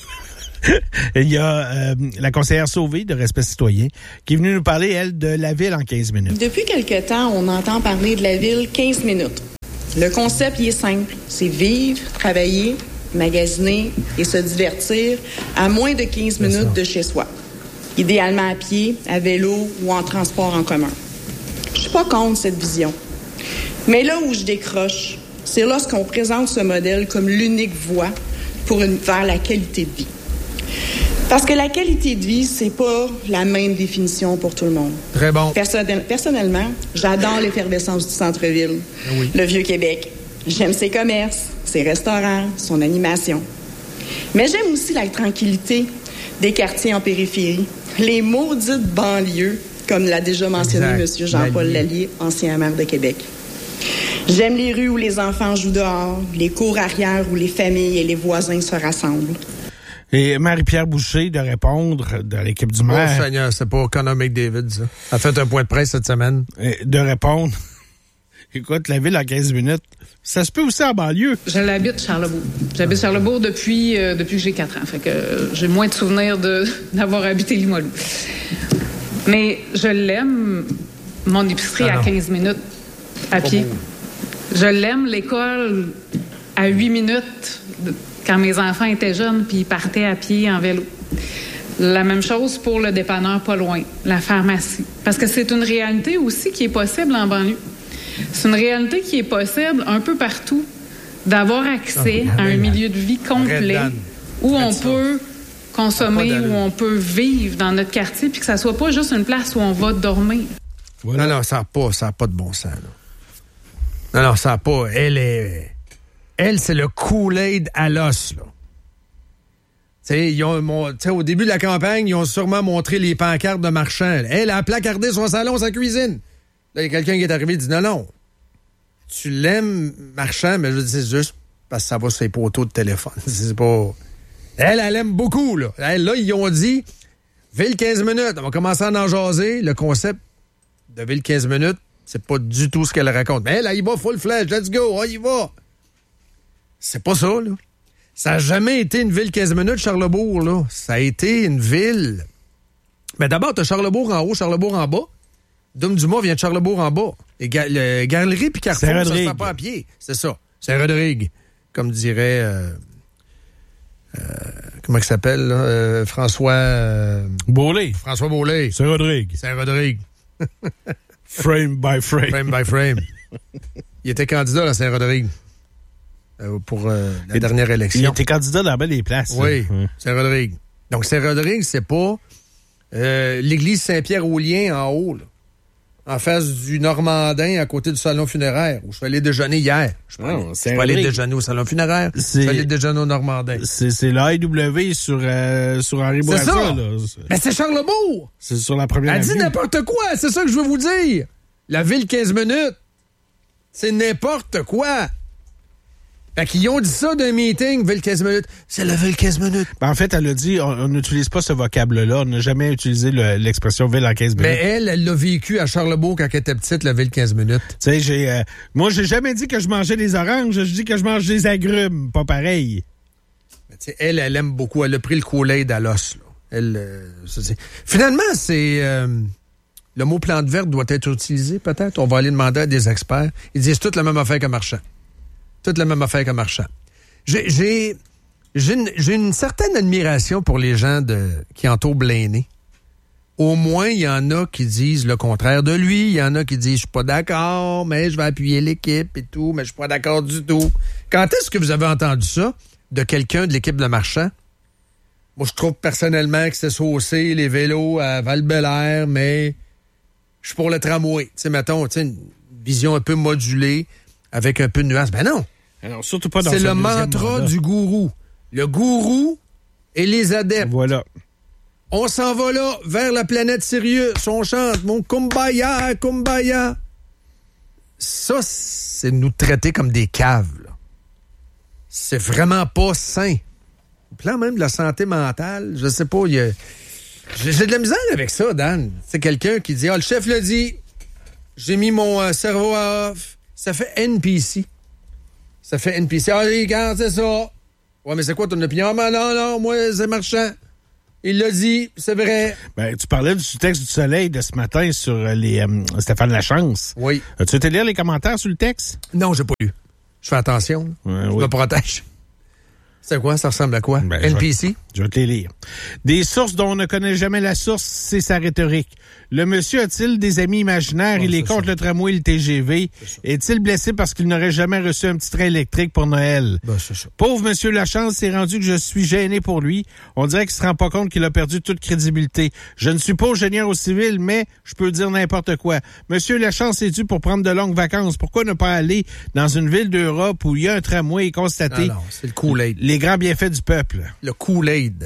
B: Il y a la conseillère Sauvé de Respect citoyen qui est venue nous parler, elle, de la ville en 15 minutes.
F: Depuis quelque temps, on entend parler de la ville 15 minutes. Le concept, il est simple. C'est vivre, travailler, magasiner et se divertir à moins de 15 minutes de chez soi. Idéalement à pied, à vélo ou en transport en commun. Je suis pas contre cette vision. Mais là où je décroche, c'est lorsqu'on présente ce modèle comme l'unique voie vers la qualité de vie. Parce que la qualité de vie, c'est pas la même définition pour tout le monde.
A: Très bon.
F: Personnellement, j'adore l'effervescence du centre-ville, le Vieux-Québec. J'aime ses commerces, ses restaurants, son animation. Mais j'aime aussi la tranquillité des quartiers en périphérie, les maudites banlieues, comme l'a déjà mentionné M. Jean-Paul Lallier, ancien maire de Québec. J'aime les rues où les enfants jouent dehors, les cours arrière où les familles et les voisins se rassemblent.
B: Et Marie-Pierre Boucher de répondre de l'équipe du maire.
A: Oh Seigneur, c'est pas Connor McDavid, ça. Elle a fait un point de presse cette semaine.
B: De répondre. Écoute, la ville en 15 minutes, ça se peut aussi en banlieue.
J: Je l'habite Charlebourg. J'habite Charlebourg depuis que j'ai 4 ans. Fait que j'ai moins de souvenirs d'avoir habité Limoilou. Mais je l'aime, mon épicerie à 15 minutes à pied. Je l'aime, l'école à 8 minutes quand mes enfants étaient jeunes, puis ils partaient à pied en vélo. La même chose pour le dépanneur pas loin, la pharmacie. Parce que c'est une réalité aussi qui est possible en banlieue. C'est une réalité qui est possible un peu partout, d'avoir accès à un milieu de vie complet où on peut consommer, où on peut vivre dans notre quartier, puis que ça soit pas juste une place où on va dormir.
A: Voilà. Non, ça n'a pas de bon sens, là. Non, ça n'a pas. Elle, c'est le Kool-Aid à l'os, là. Au début de la campagne, ils ont sûrement montré les pancartes de marchands. Elle a placardé son salon, sa cuisine. Là, il y a quelqu'un qui est arrivé et dit non. Tu l'aimes, marchand, mais je dis c'est juste parce que ça va sur les poteaux de téléphone. C'est pas. Elle aime beaucoup, là. Là, ils ont dit Ville 15 minutes. On va commencer à en jaser. Le concept de Ville 15 minutes, c'est pas du tout ce qu'elle raconte. Mais elle y va full flash. Let's go. On y va. C'est pas ça, là. Ça n'a jamais été une ville 15 minutes, Charlebourg, là. Ça a été une ville. Mais d'abord, t'as Charlebourg en haut, Charlebourg en bas. Dom-du-Mont vient de Charlebourg en bas. Et Galerie puis Carrefour, ça se fait pas à pied. C'est ça. Saint-Rodrigue. Comme dirait... comment il s'appelle, là? François...
B: Beaulé.
A: François Beaulé.
B: Saint-Rodrigue.
A: Saint-Rodrigue.
B: Frame by frame.
A: Frame by frame. Il était candidat à Saint-Rodrigue. Pour la dernière élection.
B: Il était candidat dans bien des places.
A: Oui, Saint-Rodrigue. Donc, Saint-Rodrigue, c'est pas l'église Saint-Pierre-aux-Liens en haut, là, en face du Normandin, à côté du salon funéraire, où je suis allé déjeuner hier. Je suis pas allé déjeuner au salon funéraire, je suis allé déjeuner au Normandin.
B: C'est l'AEW sur Henri Bourassa. C'est ça! Là.
A: Mais c'est Charlebourg!
B: C'est sur la première avenue.
A: Elle dit n'importe quoi, c'est ça que je veux vous dire. La ville 15 minutes, c'est n'importe quoi. Fait qu'ils ont dit ça d'un meeting, ville 15 minutes. C'est la ville 15 minutes.
B: Ben en fait, elle a dit, on n'utilise pas ce vocable-là. On n'a jamais utilisé l'expression ville en 15 minutes.
A: Mais elle l'a vécu à Charlebourg quand elle était petite, la ville 15 minutes.
B: Tu sais, moi, j'ai jamais dit que je mangeais des oranges. Je dis que je mange des agrumes. Pas pareil.
A: Mais tu sais, elle aime beaucoup. Elle a pris le Kool-Aid à l'os, là. Finalement, c'est... le mot plante verte doit être utilisé, peut-être. On va aller demander à des experts. Ils disent toute la même affaire que Marchand. Toute la même affaire que Marchand. J'ai une certaine admiration pour les gens qui entourent Blaney. Au moins, il y en a qui disent le contraire de lui. Il y en a qui disent, je suis pas d'accord, mais je vais appuyer l'équipe et tout, mais je suis pas d'accord du tout. Quand est-ce que vous avez entendu ça de quelqu'un de l'équipe de Marchand? Moi, je trouve personnellement que c'est saucé, les vélos à Val-Bélair, mais je suis pour le tramway. Tu sais, mettons, une vision un peu modulée, avec un peu de nuance. Ben non!
B: Alors, surtout pas dans
A: c'est le mantra du gourou. Le gourou et les adeptes.
B: Voilà.
A: On s'en va là, vers la planète Sirius. On chante « Mon Kumbaya, Kumbaya ». Ça, c'est nous traiter comme des caves, là. C'est vraiment pas sain. Au plan même de la santé mentale, je sais pas, j'ai de la misère avec ça, Dan. C'est quelqu'un qui dit « Ah, le chef l'a dit, j'ai mis mon cerveau à off. » Ça fait NPC. Ça fait NPC. « Ah, regarde, c'est ça. » Ouais, mais c'est quoi ton opinion? Ah, non, moi, c'est marchand. Il l'a dit, c'est vrai.
B: Ben, tu parlais du texte du Soleil de ce matin sur les Stéphane Lachance.
A: Oui.
B: As-tu été lire les commentaires sur le texte?
A: Non, j'ai pas lu. Je fais attention. Je me protège. C'est quoi? Ça ressemble à quoi?
B: Ben,
A: NPC?
B: Je vais te les lire. Des sources dont on ne connaît jamais la source, c'est sa rhétorique. Le monsieur a-t-il des amis imaginaires? Il est contre le tramway et le TGV. Est-il blessé parce qu'il n'aurait jamais reçu un petit train électrique pour Noël?
A: C'est ça.
B: Pauvre monsieur Lachance, c'est rendu que je suis gêné pour lui. On dirait qu'il se rend pas compte qu'il a perdu toute crédibilité. Je ne suis pas ingénieur au civil, mais je peux dire n'importe quoi. Monsieur Lachance est dû pour prendre de longues vacances. Pourquoi ne pas aller dans une ville d'Europe où il y a un tramway et constater
A: non, c'est le Kool-Aid.
B: Les grands bienfaits du peuple?
A: Le Kool-Aid.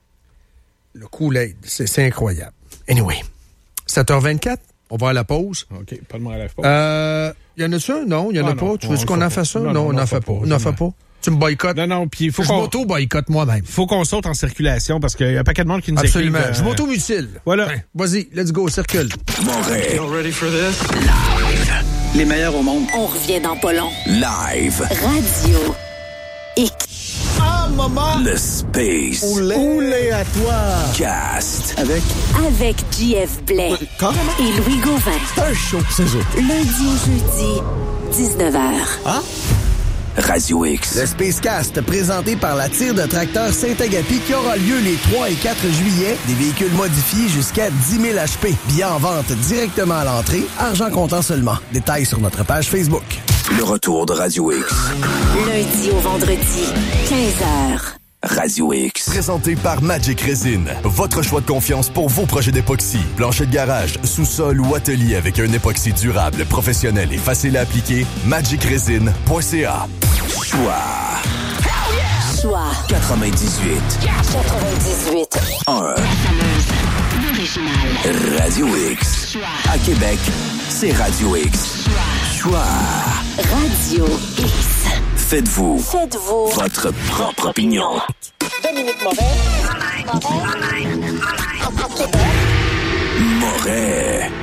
A: Le Kool-Aid. C'est incroyable. Anyway. 7h24, on va à la pause.
B: OK, pas de mal à la pause.
A: Y en a-tu un? Non, il y en a pas. Tu veux qu'on en fasse un? Non, on n'en fait pas. On n'en fait pas. Tu me boycottes?
B: Non, puis il faut
A: je m'auto-boycotte moi-même.
B: Faut qu'on saute en circulation parce qu'il y a un paquet de monde qui nous
A: Absolument. Je m'auto-mutile.
B: Voilà.
A: Enfin, vas-y, let's go, circule.
K: Montréal.
L: You ready for this?
K: Live.
L: Les meilleurs au monde.
M: On revient dans pas long.
K: Live.
M: Radio X.
K: Ah, maman! Le Space.
N: Oulé à toi!
K: Cast.
M: Avec JF Blais. Et Louis Gauvin.
N: C'est un show, c'est ça.
M: Lundi au jeudi, 19h.
N: Ah?
K: Radio X.
N: Le Spacecast, présenté par la tire de tracteur Saint-Agapi, qui aura lieu les 3 et 4 juillet. Des véhicules modifiés jusqu'à 10 000 HP. Billets en vente directement à l'entrée. Argent comptant seulement. Détails sur notre page Facebook.
K: Le retour de Radio X.
M: Lundi au vendredi, 15h.
K: Radio X.
O: Présenté par Magic Resin. Votre choix de confiance pour vos projets d'époxy. Plancher de garage, sous-sol ou atelier avec un époxy durable, professionnel et facile à appliquer. magicresin.ca.
M: Choix
K: 98. 1. Radio X. À Québec, c'est Radio X. Choix.
M: Radio X.
K: Faites-vous votre propre opinion.
M: Dominique Moret.
K: Moret.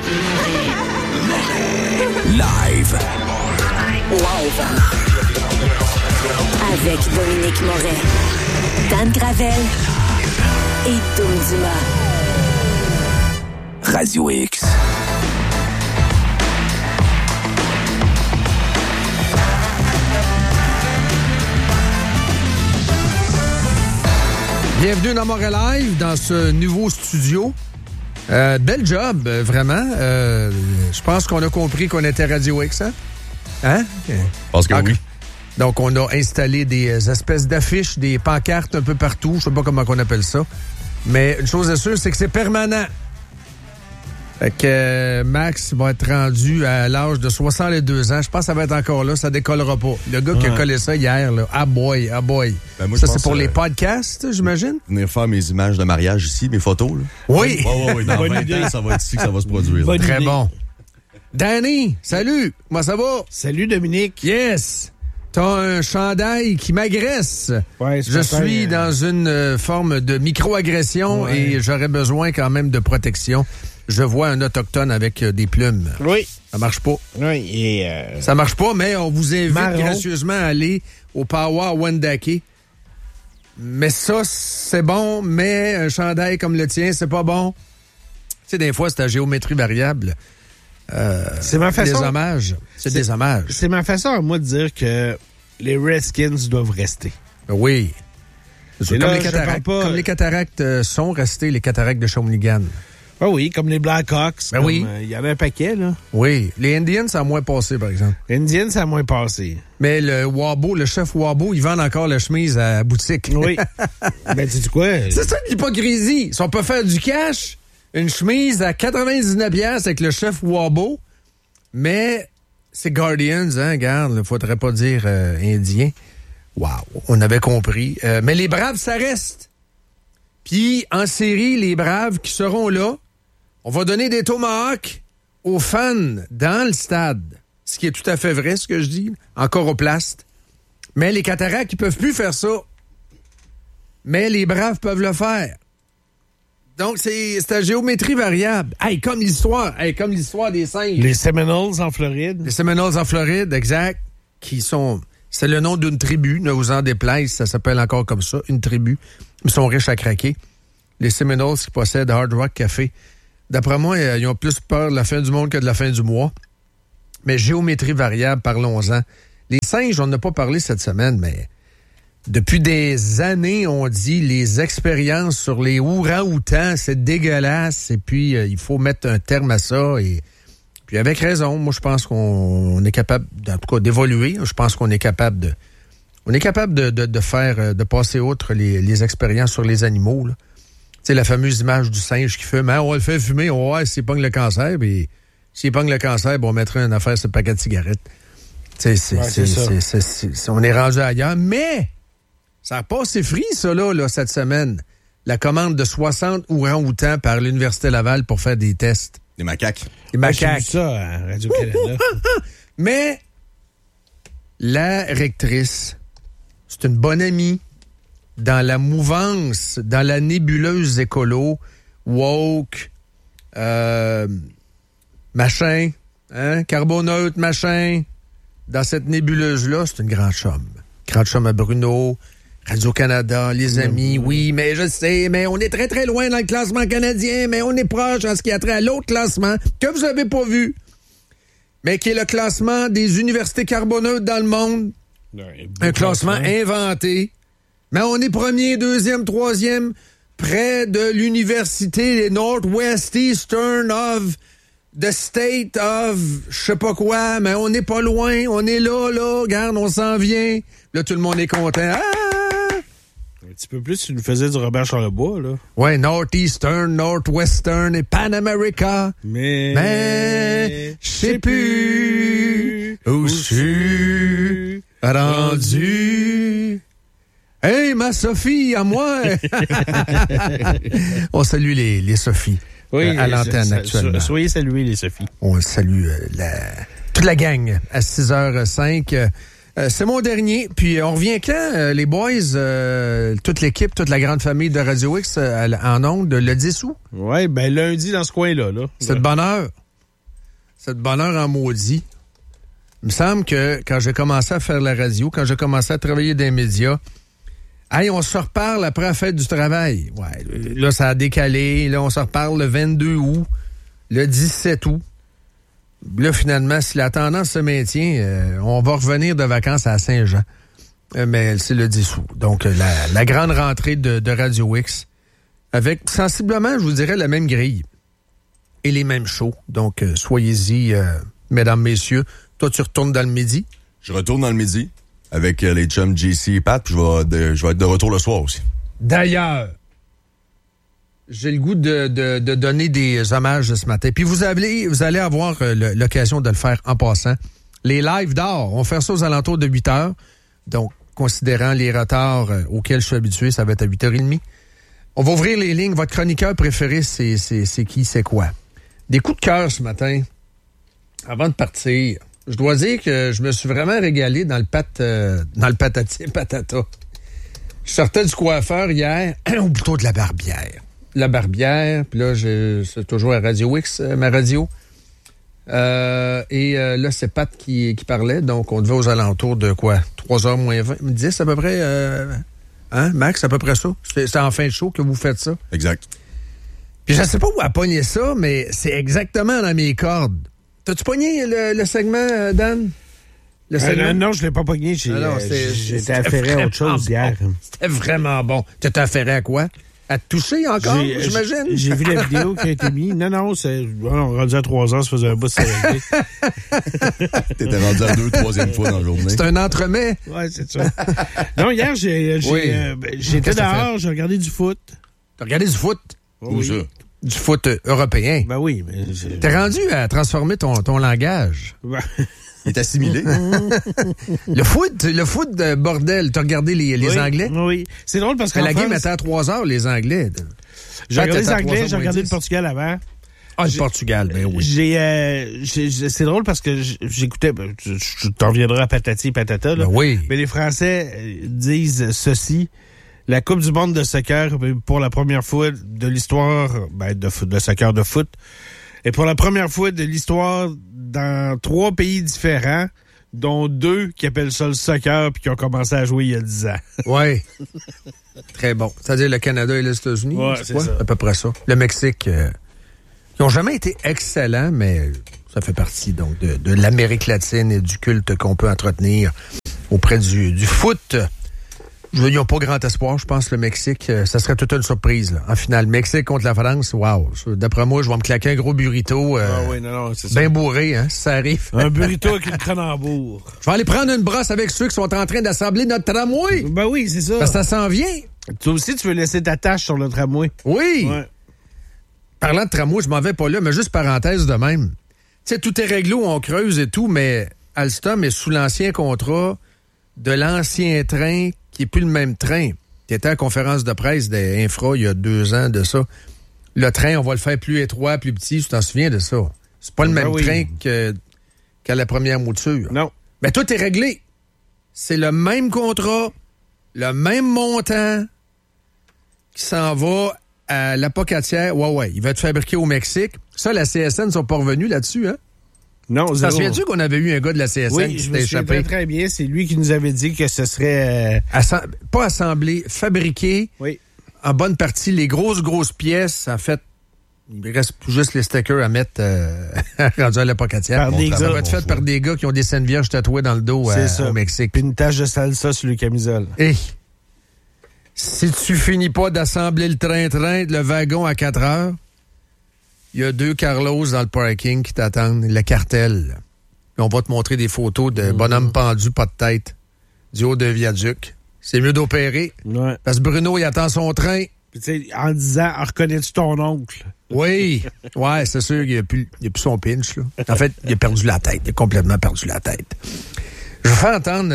K: Live.
M: Avec Dominique Moret, Dan Gravel et Dom Dumas.
K: Radio X.
A: Bienvenue dans Montréal Live, dans ce nouveau studio. Bel job, vraiment. Je pense qu'on a compris qu'on était Radio X, hein? Hein?
E: Je pense que oui.
A: Donc, on a installé des espèces d'affiches, des pancartes un peu partout. Je sais pas comment on appelle ça. Mais une chose est sûre, c'est que c'est permanent. Fait que Max va être rendu à l'âge de 62 ans. Je pense que ça va être encore là. Ça décollera pas. Le gars qui a collé ça hier, là. Ah boy. Ben moi, ça, c'est pour les podcasts, j'imagine?
E: Venir faire mes images de mariage ici, mes photos, là.
A: Oui!
E: Oui. Dans 20 ans, ça va être ici que ça va se produire.
A: Très bon. Danny, salut! Comment ça va?
B: Salut, Dominique.
A: Yes! T'as un chandail qui m'agresse.
B: Ouais,
A: je suis dans une forme de micro-agression et j'aurais besoin quand même de protection. Je vois un autochtone avec des plumes.
B: Oui.
A: Ça marche pas.
B: Oui, et
A: ça marche pas, mais on vous invite gracieusement à aller au Powwow Wendake. Mais ça, c'est bon, mais un chandail comme le tien, c'est pas bon. Tu sais, des fois, c'est à géométrie variable.
B: C'est ma façon.
A: Des hommages. C'est des hommages.
B: C'est ma façon à moi de dire que les Redskins doivent rester.
A: Oui. Comme,
B: là,
A: les cataractes, comme les cataractes sont restés, les cataractes de Shawinigan.
B: Ah oui, comme les Blackhawks.
A: Ben oui.
B: Il y avait un paquet, là.
A: Oui. Les Indians, ça a moins passé, par exemple.
B: Les Indians, ça a moins passé.
A: Mais le Wabo, le chef Wabo, ils vendent encore la chemise à la boutique.
B: Oui. Ben, tu dis quoi?
A: C'est ça l'hypocrisie. Si on peut faire du cash, une chemise à 99$ avec le chef Wabo, mais c'est Guardians, hein, regarde, il faudrait pas dire Indien. Wow, on avait compris. Mais les Braves, ça reste. Puis, en série, les Braves qui seront là, on va donner des tomahawks aux fans dans le stade. Ce qui est tout à fait vrai, ce que je dis, en coroplaste. Mais les Cataractes, ils peuvent plus faire ça. Mais les Braves peuvent le faire. Donc, c'est à géométrie variable. Hey, comme l'histoire des singes.
B: Les Seminoles en Floride.
A: Les Seminoles en Floride, exact. C'est le nom d'une tribu, ne vous en déplaise, ça s'appelle encore comme ça, une tribu. Ils sont riches à craquer. Les Seminoles qui possèdent Hard Rock Café. D'après moi, ils ont plus peur de la fin du monde que de la fin du mois. Mais géométrie variable, parlons-en. Les singes, on n'a pas parlé cette semaine, mais depuis des années, on dit les expériences sur les orang-outans, c'est dégueulasse. Et puis, il faut mettre un terme à ça. Et puis, avec raison, moi, je pense qu'on est capable, en tout cas, d'évoluer. Je pense qu'on est capable de faire, de passer outre les expériences sur les animaux, là. Tu sais, la fameuse image du singe qui fume. Hein, on le fait fumer, on va voir s'il pogne le cancer. Puis, s'il pogne le cancer, on mettrait une affaire sur le paquet de cigarettes. Tu sais, on est rendu ailleurs. Mais, ça a passé free, ça, là, cette semaine. La commande de 60 orang-outans par l'Université Laval pour faire des tests.
E: Des macaques.
A: Des macaques.
B: J'ai vu ça à Radio-Canada.
A: Mais, la rectrice, c'est une bonne amie dans la mouvance, dans la nébuleuse écolo, woke, machin, hein, carboneutre, machin. Dans cette nébuleuse-là, c'est une grande chum. Grande chum à Bruno, Radio-Canada, les amis, oui, mais je sais, mais on est très, très loin dans le classement canadien, mais on est proche en ce qui a trait à l'autre classement que vous avez pas vu, mais qui est le classement des universités carboneutres dans le monde. Un classement inventé. Mais on est premier, deuxième, troisième, près de l'université Northwest Eastern of the State of je sais pas quoi, mais on n'est pas loin, on est là, regarde, on s'en vient. Là, tout le monde est content. Ah!
B: Un petit peu plus, tu nous faisais du Robert Charlebois, là.
A: Ouais, Northeastern, Northwestern et Pan America. Mais je sais plus où je suis rendu. Hey, ma Sophie, à moi! On salue les Sophies à l'antenne actuellement.
B: Soyez salués, les Sophies.
A: On salue toute la gang à 6h05. C'est mon dernier. Puis on revient quand, les boys, toute l'équipe, toute la grande famille de Radio X en ondes, le 10 août?
B: Oui, ben lundi dans ce coin-là. Là.
A: C'est de bonne heure. C'est de bonne heure en maudit. Il me semble que quand j'ai commencé à faire la radio, quand j'ai commencé à travailler dans les médias, hey, on se reparle après la fête du travail. Ouais, là, ça a décalé. Là, on se reparle le 22 août, le 17 août. Là, finalement, si la tendance se maintient, on va revenir de vacances à Saint-Jean. Mais c'est le 10 août. Donc, la grande rentrée de Radio X avec, sensiblement, je vous dirais, la même grille et les mêmes shows. Donc, soyez-y, mesdames, messieurs. Toi, tu retournes dans le midi?
E: Je retourne dans le midi. Avec les chums JC et Pat, puis je vais être de retour le soir aussi.
A: D'ailleurs, j'ai le goût de donner des hommages ce matin. Puis vous allez avoir l'occasion de le faire en passant. Les lives d'or, on va faire ça aux alentours de 8 heures. Donc, considérant les retards auxquels je suis habitué, ça va être à 8h30. On va ouvrir les lignes. Votre chroniqueur préféré, c'est qui, c'est quoi? Des coups de cœur ce matin, avant de partir. Je dois dire que je me suis vraiment régalé dans le patati patata. Je sortais du coiffeur hier, ou plutôt de la barbière. La barbière, puis là, c'est toujours à Radio X, ma radio. Et là, c'est Pat qui parlait, donc on devait aux alentours de quoi? 3h moins 20, 10 à peu près, hein, Max, à peu près ça? C'est en fin de show que vous faites ça?
E: Exact.
A: Puis je sais pas où a pogné ça, mais c'est exactement dans mes cordes. T'as-tu pogné le segment, Dan? Le segment?
B: Non, je l'ai pas pogné. J'étais affairé à autre chose hier.
A: C'était vraiment bon. T'étais affairé à quoi? À te toucher encore, j'imagine?
B: J'ai vu la vidéo qui a été mise. Non, on rendu à 3 heures, ça faisait un bout de sérénité.
E: T'étais rendu à 2, 3e fois dans la journée.
A: C'est un entremets.
B: Ouais, c'est ça. Non, hier, j'étais dehors, j'ai regardé du foot.
A: T'as regardé du foot?
E: Où ça?
A: Du foot européen.
B: Ben oui.
A: T'es rendu à transformer ton langage.
E: Il est assimilé.
A: Le foot de bordel, t'as regardé les Anglais?
B: Oui. C'est drôle parce que
A: la game était à 3h, les Anglais.
B: J'ai regardé les Anglais, j'ai regardé le Portugal avant.
A: Ah, le Portugal, ben oui.
B: C'est drôle parce que j'écoutais, je t'en reviendrai à patati et patata, là.
A: Ben oui.
B: Mais les Français disent ceci. La Coupe du monde de soccer, pour la première fois de l'histoire, de soccer de foot, et pour la première fois de l'histoire dans 3 pays différents, dont 2 qui appellent ça le soccer puis qui ont commencé à jouer il y a 10 ans.
A: Oui. Très bon. C'est-à-dire le Canada et les États-Unis?
B: Ouais, c'est ça.
A: À peu près ça. Le Mexique, qui n'ont jamais été excellents, mais ça fait partie donc de l'Amérique latine et du culte qu'on peut entretenir auprès du foot. Ils n'ont pas grand espoir, je pense, le Mexique. Ça serait toute une surprise, là. En finale, Mexique contre la France, wow. D'après moi, je vais me claquer un gros burrito.
B: C'est
A: bien bourré, hein, si ça arrive.
B: Un burrito avec une Cronenbourg.
A: Je vais aller prendre une brosse avec ceux qui sont en train d'assembler notre tramway.
B: Ben oui, c'est ça.
A: Parce que ça s'en vient.
B: Toi aussi, tu veux laisser ta tâche sur le tramway.
A: Oui.
B: Ouais.
A: Parlant de tramway, je m'en vais pas là, mais juste parenthèse de même. Tu sais, tout est réglo, on creuse et tout, mais Alstom est sous l'ancien contrat de l'ancien train qui n'est plus le même train. Tu étais à la conférence de presse d'Infra il y a 2 ans de ça. Le train, on va le faire plus étroit, plus petit. Tu t'en souviens de ça? C'est pas le même train qu'à la première mouture.
B: Non.
A: Mais tout est réglé. C'est le même contrat, le même montant qui s'en va à l'Apocatière. Ouais. Il va être fabriqué au Mexique. Ça, la CSN ne sont pas revenus là-dessus, hein?
B: Non,
A: zéro. T'en souviens-tu qu'on avait eu un gars de la CSN qui s'était échappé?
B: Très bien. C'est lui qui nous avait dit que ce serait...
A: pas assemblé, fabriqué.
B: Oui.
A: En bonne partie, les grosses pièces, en fait, il reste tout juste les stickers à mettre rendus à l'Apocatière. Ça va être fait par des gars qui ont des scènes vierges tatouées dans le dos au Mexique.
B: Puis une tache de salsa sur le camisole.
A: Et si tu finis pas d'assembler le train-train, le wagon à 4 heures, il y a 2 Carlos dans le parking qui t'attendent, le cartel. Puis on va te montrer des photos de bonhomme pendu, pas de tête, du haut d'un viaduc. C'est mieux d'opérer.
B: Ouais.
A: Parce que Bruno, il attend son train.
B: Puis tu sais, en disant, reconnais-tu ton oncle?
A: Oui. Ouais, c'est sûr qu'il n'y a plus son pinch, là. En fait, il a perdu la tête. Il a complètement perdu la tête. Je vais faire entendre,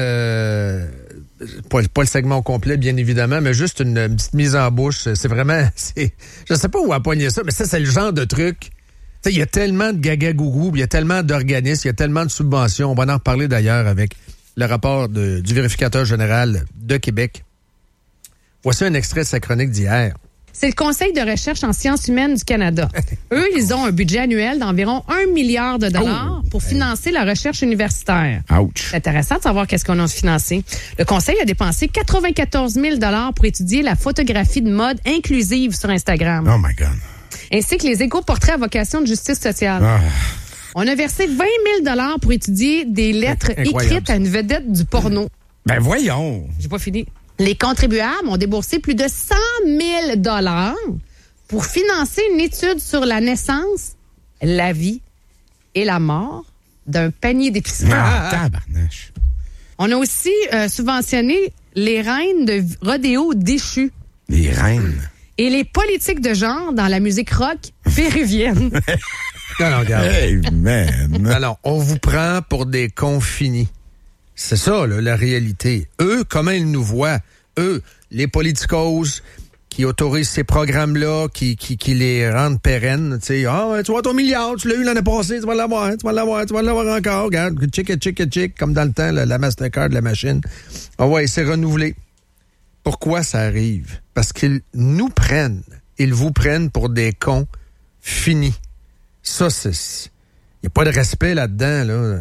A: pas le segment au complet, bien évidemment, mais juste une petite mise en bouche. C'est vraiment, je sais pas où appoigner ça, mais ça, c'est le genre de truc. Il y a tellement de gaga-gougou, il y a tellement d'organismes, il y a tellement de subventions. On va en reparler d'ailleurs avec le rapport du vérificateur général de Québec. Voici un extrait de sa chronique d'hier.
P: C'est le Conseil de recherche en sciences humaines du Canada. Eux, ils ont un budget annuel d'environ 1 milliard de dollars pour financer la recherche universitaire.
B: Ouch.
P: C'est intéressant de savoir qu'est-ce qu'on a financé. Le Conseil a dépensé 94 000 dollars pour étudier la photographie de mode inclusive sur Instagram.
B: Oh my God.
P: Ainsi que les éco-portraits à vocation de justice sociale.
B: Ah.
P: On a versé 20 000 dollars pour étudier des lettres écrites à une vedette du porno.
B: Ben voyons.
P: J'ai pas fini. Les contribuables ont déboursé plus de 100 000 dollars pour financer une étude sur la naissance, la vie et la mort d'un panier d'épicerie.
B: Tabarnache.
P: On a aussi subventionné les reines de rodéo déchues.
B: Les reines?
P: Et les politiques de genre dans la musique rock péruvienne.
A: Non, regarde.
B: Hey, man.
A: Alors, on vous prend pour des cons finis. C'est ça, là, la réalité. Eux, comment ils nous voient? Eux, les politicos qui autorisent ces programmes-là, qui les rendent pérennes. Tu sais, tu vois ton milliard, tu l'as eu l'année passée, tu vas l'avoir encore. Regarde, chick, comme dans le temps, la Mastercard, la machine. Ah ouais, c'est renouvelé. Pourquoi ça arrive? Parce qu'ils nous prennent, ils vous prennent pour des cons finis. Ça, il n'y a pas de respect là-dedans, là.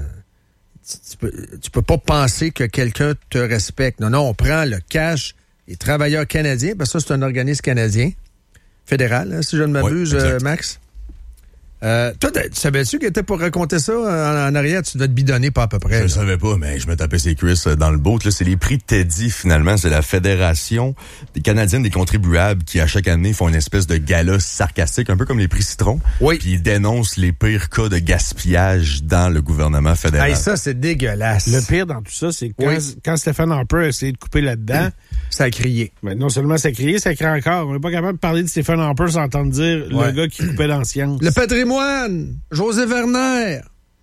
A: Tu peux pas penser que quelqu'un te respecte. Non, on prend le cash des travailleurs canadiens, parce que ça, c'est un organisme canadien, fédéral, hein, si je ne m'abuse, Max. Toi, savais-tu qu'il était pour raconter ça en arrière? Tu devais te bidonner pas à peu près.
E: Je ne savais pas, mais je me tapais ses cuisses dans le boat. Là, c'est les prix Teddy, finalement. C'est la Fédération des Canadiens des contribuables qui, à chaque année, font une espèce de gala sarcastique, un peu comme les prix Citron.
A: Oui.
E: Puis ils dénoncent les pires cas de gaspillage dans le gouvernement fédéral.
A: Hey, ça, c'est dégueulasse.
B: Le pire dans tout ça, c'est que quand Stéphane Harper a essayé de couper là-dedans...
A: Ça a crié.
B: Mais non seulement ça a crié, ça crie encore. On n'est pas capable de parler de Stéphane Harper sans entendre dire le gars qui coupait dans science.
A: Le patrimoine, José Werner.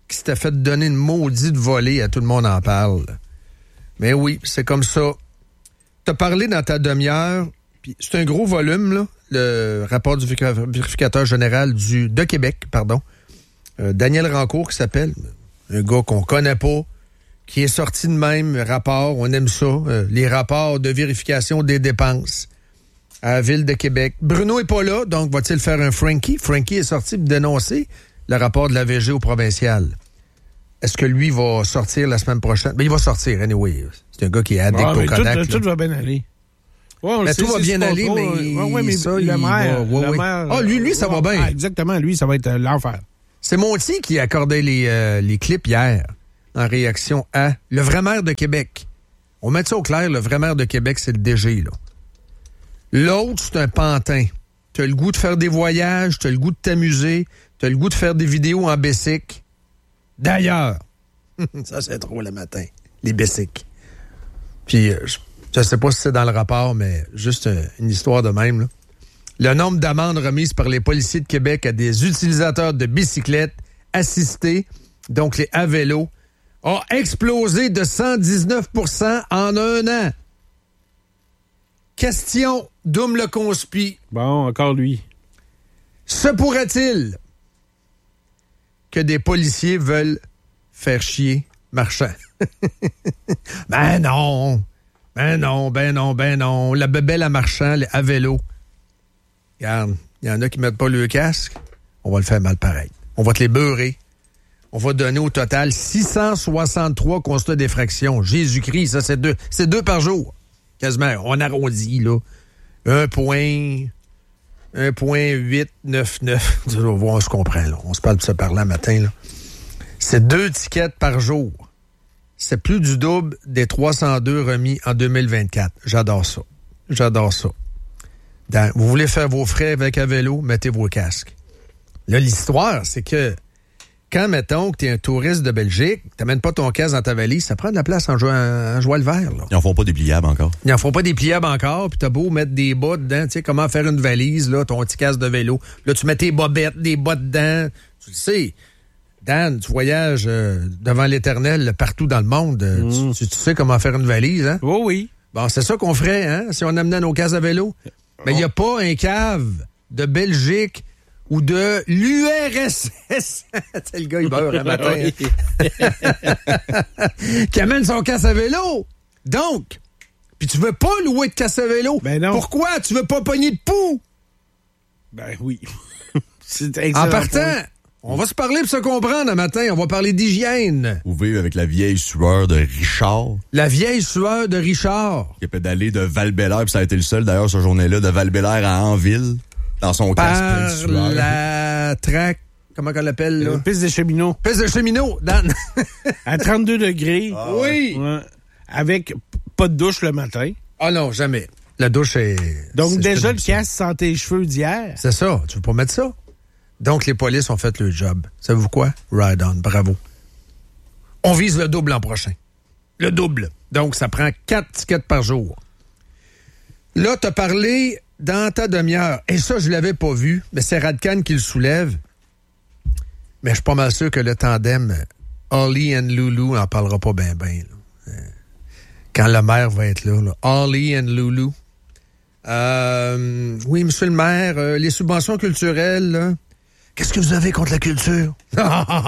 A: qui s'était fait donner une maudite volée, à tout le monde en parle. Mais oui, c'est comme ça. T'as parlé dans ta demi-heure, puis c'est un gros volume, là, le rapport du vérificateur général de Québec, Daniel Rancourt, qui s'appelle, un gars qu'on connaît pas, qui est sorti de même rapport, on aime ça, les rapports de vérification des dépenses à la Ville de Québec. Bruno est pas là, donc va-t-il faire un Frankie? Frankie est sorti pour dénoncer le rapport de la VG au provincial. Est-ce que lui va sortir la semaine prochaine? Ben, il va sortir, anyway. C'est un gars qui est addict au Kodak.
B: Tout va bien aller.
A: Ouais, tout va bien aller, mais ça,
B: le maire...
A: lui, ça va bien.
B: Exactement, lui, ça va être l'enfer.
A: C'est Monti qui accordait les clips hier en réaction à le vrai maire de Québec. On met ça au clair, le vrai maire de Québec, c'est le DG, là. L'autre, c'est un pantin. T'as le goût de faire des voyages, t'as le goût de t'amuser, t'as le goût de faire des vidéos en Bessic. D'ailleurs, ça c'est trop le matin, les Bessic. Puis, je sais pas si c'est dans le rapport, mais juste une histoire de même, là. Le nombre d'amendes remises par les policiers de Québec à des utilisateurs de bicyclettes assistés, donc les à vélo, a explosé de 119% en un an. Question, Doom le conspi.
B: Bon, encore lui.
A: Se pourrait-il que des policiers veulent faire chier Marchand? Ben non. La bébelle à Marchand, à vélo. Regarde, il y en a qui mettent pas le casque. On va le faire mal pareil. On va te les beurrer. On va donner au total 663 constats d'effraction. Jésus-Christ, ça, c'est deux par jour. Quasiment, on arrondit, là. 1.899. On se comprend, là. On se parle de ça par là matin, là. C'est 2 tickets par jour. C'est plus du double des 302 remis en 2024. J'adore ça. Vous voulez faire vos frais avec un vélo, mettez vos casques. Là, l'histoire, c'est que quand, mettons, que tu es un touriste de Belgique, tu n'amènes pas ton casque dans ta valise, ça prend de la place en joie le vert. Là.
E: Ils en font pas des pliables encore.
A: Ils en font pas des pliables encore, puis t'as beau mettre des bas dedans, tu sais, comment faire une valise, là, ton petit casque de vélo. Là, tu mets tes bobettes, des bas dedans. Tu le sais. Dan, tu voyages devant l'éternel partout dans le monde. Tu sais comment faire une valise, hein?
B: Oh oui.
A: Bon, c'est ça qu'on ferait, hein, si on amenait nos casques à vélo. Mais il n'y a pas un cave de Belgique ou de l'URSS. C'est le gars, il beurre un matin. Qui amène son casque à vélo. Donc, puis tu veux pas louer de casque à vélo.
B: Ben non.
A: Pourquoi? Tu veux pas pogner de poux?
B: Ben oui.
A: En partant, on va se parler pour se comprendre un matin. On va parler d'hygiène.
E: Vous vivez avec la vieille sueur de Richard.
A: La vieille sueur de Richard.
E: Qui a pédalé de Val-Bélair, puis ça a été le seul, d'ailleurs, cette journée-là, de Val-Bélair à Anville, dans son casque plein de sueur.
A: La traque, comment qu'on l'appelle, là?
B: Piste de cheminot.
A: Piste de cheminot, Dan.
B: À 32 degrés.
A: Ah, oui.
B: Ouais. Avec pas de douche le matin.
A: Ah non, jamais. La douche est...
B: Donc déjà, le casque sentait les cheveux d'hier.
A: C'est ça. Tu veux pas mettre ça? Donc, les polices ont fait le job. Savez-vous quoi? Ride on. Bravo. On vise le double l'an prochain. Le double. Donc, ça prend 4 tickets par jour. Là, t'as parlé dans ta demi-heure. Et ça, je l'avais pas vu, mais c'est Radcan qui le soulève. Mais je suis pas mal sûr que le tandem Holly and Loulou n'en parlera pas bien. Quand le maire va être là. Holly and Loulou. Oui, monsieur le maire, les subventions culturelles, là. Qu'est-ce que vous avez contre la culture? Tu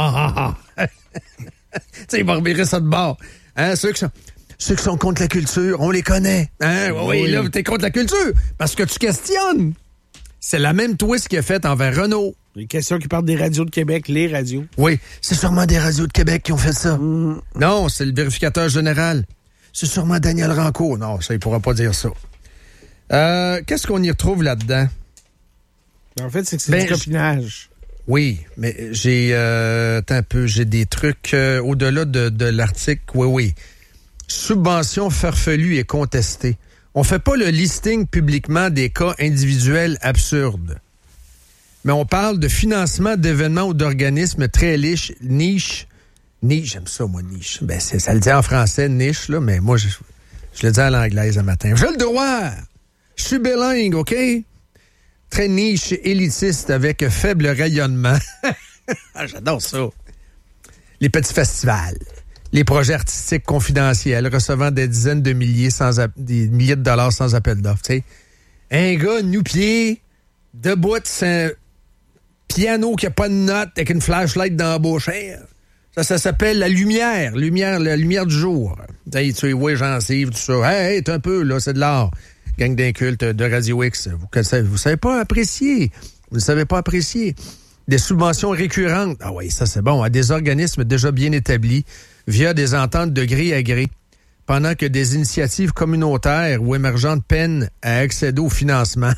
A: sais, il va revirer ça de bord. Hein, ceux qui sont contre la culture, on les connaît. Hein? Oui, là, t'es contre la culture parce que tu questionnes. C'est la même twist qu'il a faite envers Renault.
B: Les questions qui parlent des radios de Québec, les radios.
A: Oui, c'est sûrement des radios de Québec qui ont fait ça. Non, c'est le vérificateur général. C'est sûrement Daniel Rancourt. Non, ça, il pourra pas dire ça. Qu'est-ce qu'on y retrouve là-dedans?
B: En fait, c'est que c'est du copinage.
A: Oui, mais j'ai j'ai des trucs au-delà de l'article. Oui. Subvention farfelue et contestée. On fait pas le listing publiquement des cas individuels absurdes. Mais on parle de financement d'événements ou d'organismes très niche. Niche, j'aime ça, moi, niche. Ben, ça le dit en français, niche, là, mais moi, je le dis à l'anglaise un matin. J'ai le droit! Je suis bilingue, OK? Très niche, élitiste, avec faible rayonnement. J'adore ça. les petits festivals, les projets artistiques confidentiels recevant des dizaines de milliers, des milliers de dollars sans appel d'offres. Tu sais, un gars nu-pied, debout, c'est un piano qui n'a pas de notes avec une flashlight dans la bouche. Ça s'appelle la lumière du jour. Tu sais, ouais, gencive, tout ça. Hey, t'es un peu, là, c'est de l'art. Gang d'incultes de Radio X. Vous savez pas apprécier. Vous ne savez pas apprécier. Des subventions récurrentes. Ah oui, ça c'est bon. À des organismes déjà bien établis via des ententes de gré à gré. Pendant que des initiatives communautaires ou émergentes peinent à accéder au financement.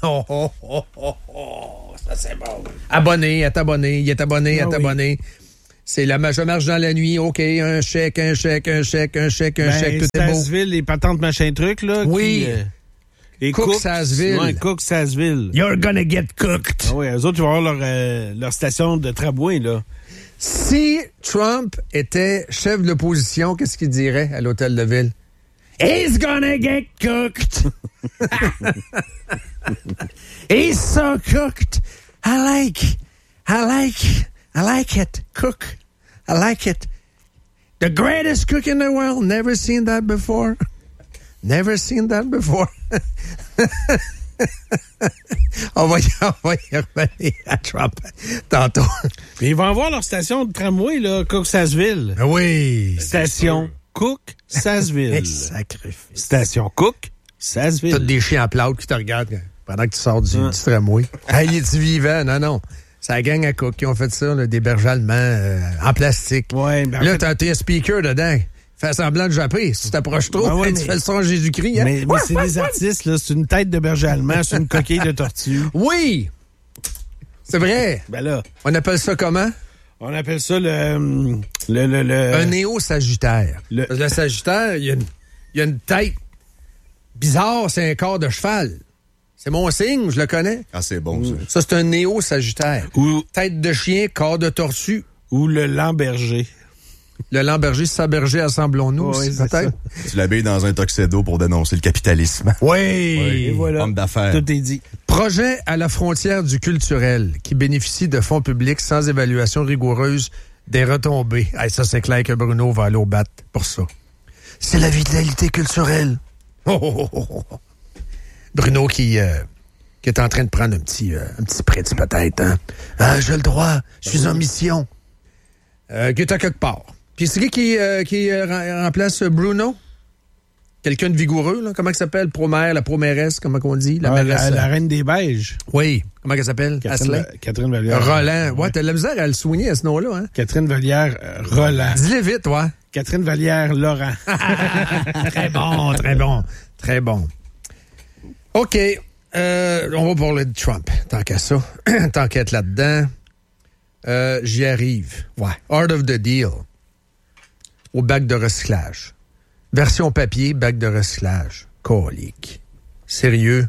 A: Ça c'est bon. Abonné, il est abonné. C'est la je marche dans la nuit, OK, un chèque, tout est beau.
B: Sasseville, les patentes machin truc, là.
A: Oui.
B: Et
A: Cook Sasseville.
B: Ouais, Cook Sasseville.
A: You're gonna get cooked.
B: Ah oui, eux autres, ils vont avoir leur station de tramway, là.
A: Si Trump était chef de l'opposition, qu'est-ce qu'il dirait à l'hôtel de ville? He's gonna get cooked. He's so cooked. I like it. Cook. I like it. The greatest cook in the world. Never seen that before. On va y revenir à Trump tantôt.
B: Mais ils vont avoir leur station de tramway, là, Cook Sasseville.
A: Oui.
B: Station Cook Sasseville.
A: Sacrifice.
B: Station Cook Sasseville.
A: T'as des chiens à plâtre qui te regardent pendant que tu sors du tramway. Hey, es-tu vivant? Non. C'est la gang à Cook qui ont fait ça, là, des berges allemands en plastique.
B: Ouais,
A: là, t'as un speaker dedans. Fais semblant de japper. Si tu t'approches trop, tu fais le son à Jésus-Christ. Hein?
B: Mais c'est des artistes, là. C'est une tête de berger allemand, c'est une coquille de tortue.
A: Oui! C'est vrai.
B: Ben là.
A: On appelle ça comment?
B: On appelle ça le...
A: Un néo-sagittaire. Le sagittaire, il y a une tête bizarre, c'est un corps de cheval. C'est mon signe, je le connais.
E: Ah, c'est bon, ça.
A: Ça, c'est un néo-sagittaire.
B: Ou
A: tête de chien, corps de tortue.
B: Ou le Lamberger.
A: Le Lamberger, Saberger, assemblons-nous,
B: oui,
A: peut-être.
E: Tu l'habilles dans un tuxedo pour dénoncer le capitalisme.
A: Oui!
B: Et voilà.
E: Homme d'affaires.
B: Tout est dit.
A: Projet à la frontière du culturel qui bénéficie de fonds publics sans évaluation rigoureuse des retombées. Hey, ça, c'est clair que Bruno va aller au bat pour ça. C'est la vitalité culturelle. Bruno qui est en train de prendre un petit spritz, peut-être. Hein? Ah, j'ai le droit. Je suis en mission. Qui est à quelque part. Puis c'est qui remplace Bruno? Quelqu'un de vigoureux, là? Comment elle s'appelle? La proméresse, comment on dit? La
B: reine des Beiges.
A: Oui. Comment elle s'appelle?
B: Catherine Vallière.
A: Roland. Ouais, t'as de la misère à le soigner à ce nom-là, hein?
B: Catherine Vallière Roland.
A: Dis-le vite, ouais.
B: Catherine Vallière Laurent.
A: Très bon. OK. On va parler de Trump, tant qu'à ça. Tant qu'à être là-dedans. J'y arrive. Ouais. Art of the Deal. Au bac de recyclage. Version papier, bac de recyclage. Colique. Sérieux?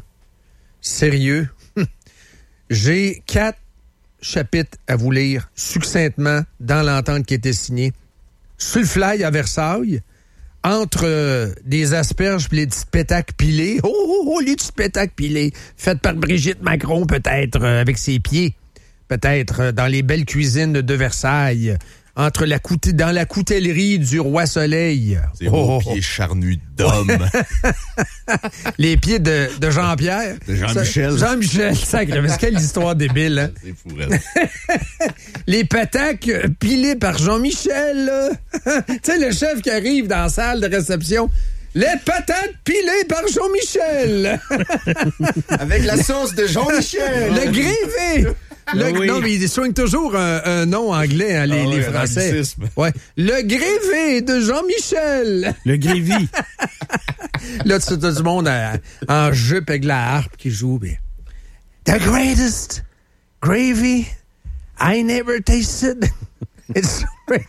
A: J'ai 4 chapitres à vous lire succinctement dans l'entente qui a été signée. Sur le fly à Versailles, entre des asperges et les petites pétacs pilées. Les petites pétacs pilées. Faites par Brigitte Macron, peut-être, avec ses pieds. Peut-être dans les belles cuisines de Versailles, dans la coutellerie du Roi Soleil.
E: Ces beaux pieds charnus d'homme.
A: Les pieds de Jean-Pierre.
E: De Jean-Michel.
A: Jean-Michel, sacré. Mais quelle histoire débile, hein?
E: C'est fou, elle.
A: Les pataques pilés par Jean-Michel, là. Tu sais, le chef qui arrive dans la salle de réception. Les patates pilées par Jean-Michel.
E: Avec la sauce de Jean-Michel.
A: Le grévé.
B: Oui.
A: Non, mais ils soignent toujours un nom anglais, hein, les Français. Ouais. Le grévé de Jean-Michel.
B: Le grévi.
A: Là, tu as du monde en jupe avec la harpe qui joue. Mais... The greatest gravy I never tasted. It's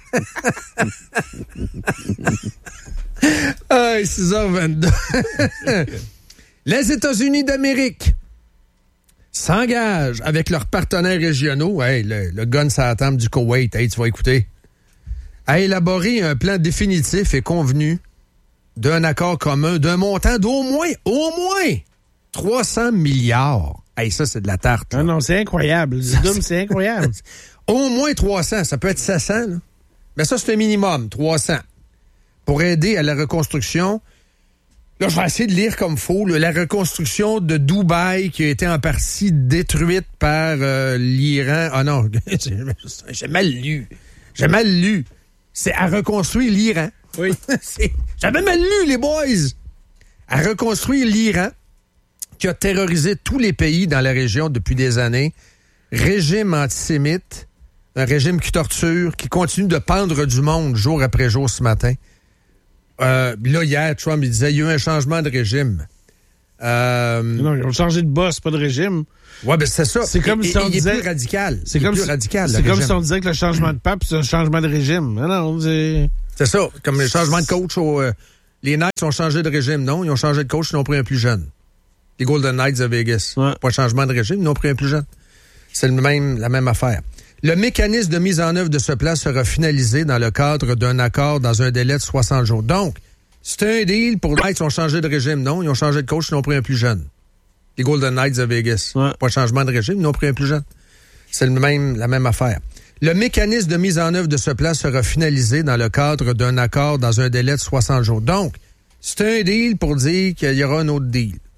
A: 6h22. Les États-Unis d'Amérique s'engagent avec leurs partenaires régionaux, hey, le gun sur la table du Koweït, hey, tu vas écouter, à élaborer un plan définitif et convenu d'un accord commun d'un montant d'au moins 300 milliards. Hey, ça, c'est de la tarte.
B: Non, c'est incroyable. C'est incroyable.
A: Au moins 300, ça peut être 700, là. Mais ça, c'est un minimum, 300. Pour aider à la reconstruction. Là, je vais essayer de lire comme faut. La reconstruction de Dubaï qui a été en partie détruite par l'Iran. Ah non, j'ai mal lu. C'est à reconstruire l'Iran.
B: Oui.
A: J'avais mal lu, les boys. À reconstruire l'Iran qui a terrorisé tous les pays dans la région depuis des années. Régime antisémite, un régime qui torture, qui continue de pendre du monde jour après jour ce matin. Là, hier, Trump, il disait, il y a eu un changement de régime.
B: Non, ils ont changé de boss, pas de régime.
A: Ouais, ben c'est ça.
B: C'est comme si on disait...
A: Il est plus radical.
B: C'est comme si on disait que le changement de pape, c'est un changement de régime. Non,
A: c'est ça. Comme le changement de coach. Les Knights ont changé de régime. Non, ils ont changé de coach, ils ont pris un plus jeune. Les Golden Knights de Vegas.
B: Ouais.
A: Pas un changement de régime, ils ont pris un plus jeune. C'est la même affaire. Le mécanisme de mise en œuvre de ce plan sera finalisé dans le cadre d'un accord dans un délai de 60 jours. Donc, c'est un deal pour les Knights ont changé de régime. Non, ils ont changé de coach, ils ont pris un plus jeune. Les Golden Knights de Vegas.
B: Ouais.
A: Pas un changement de régime, ils ont pris un plus jeune. C'est la même affaire. Le mécanisme de mise en œuvre de ce plan sera finalisé dans le cadre d'un accord dans un délai de 60 jours. Donc, c'est un deal pour dire qu'il y aura un autre deal.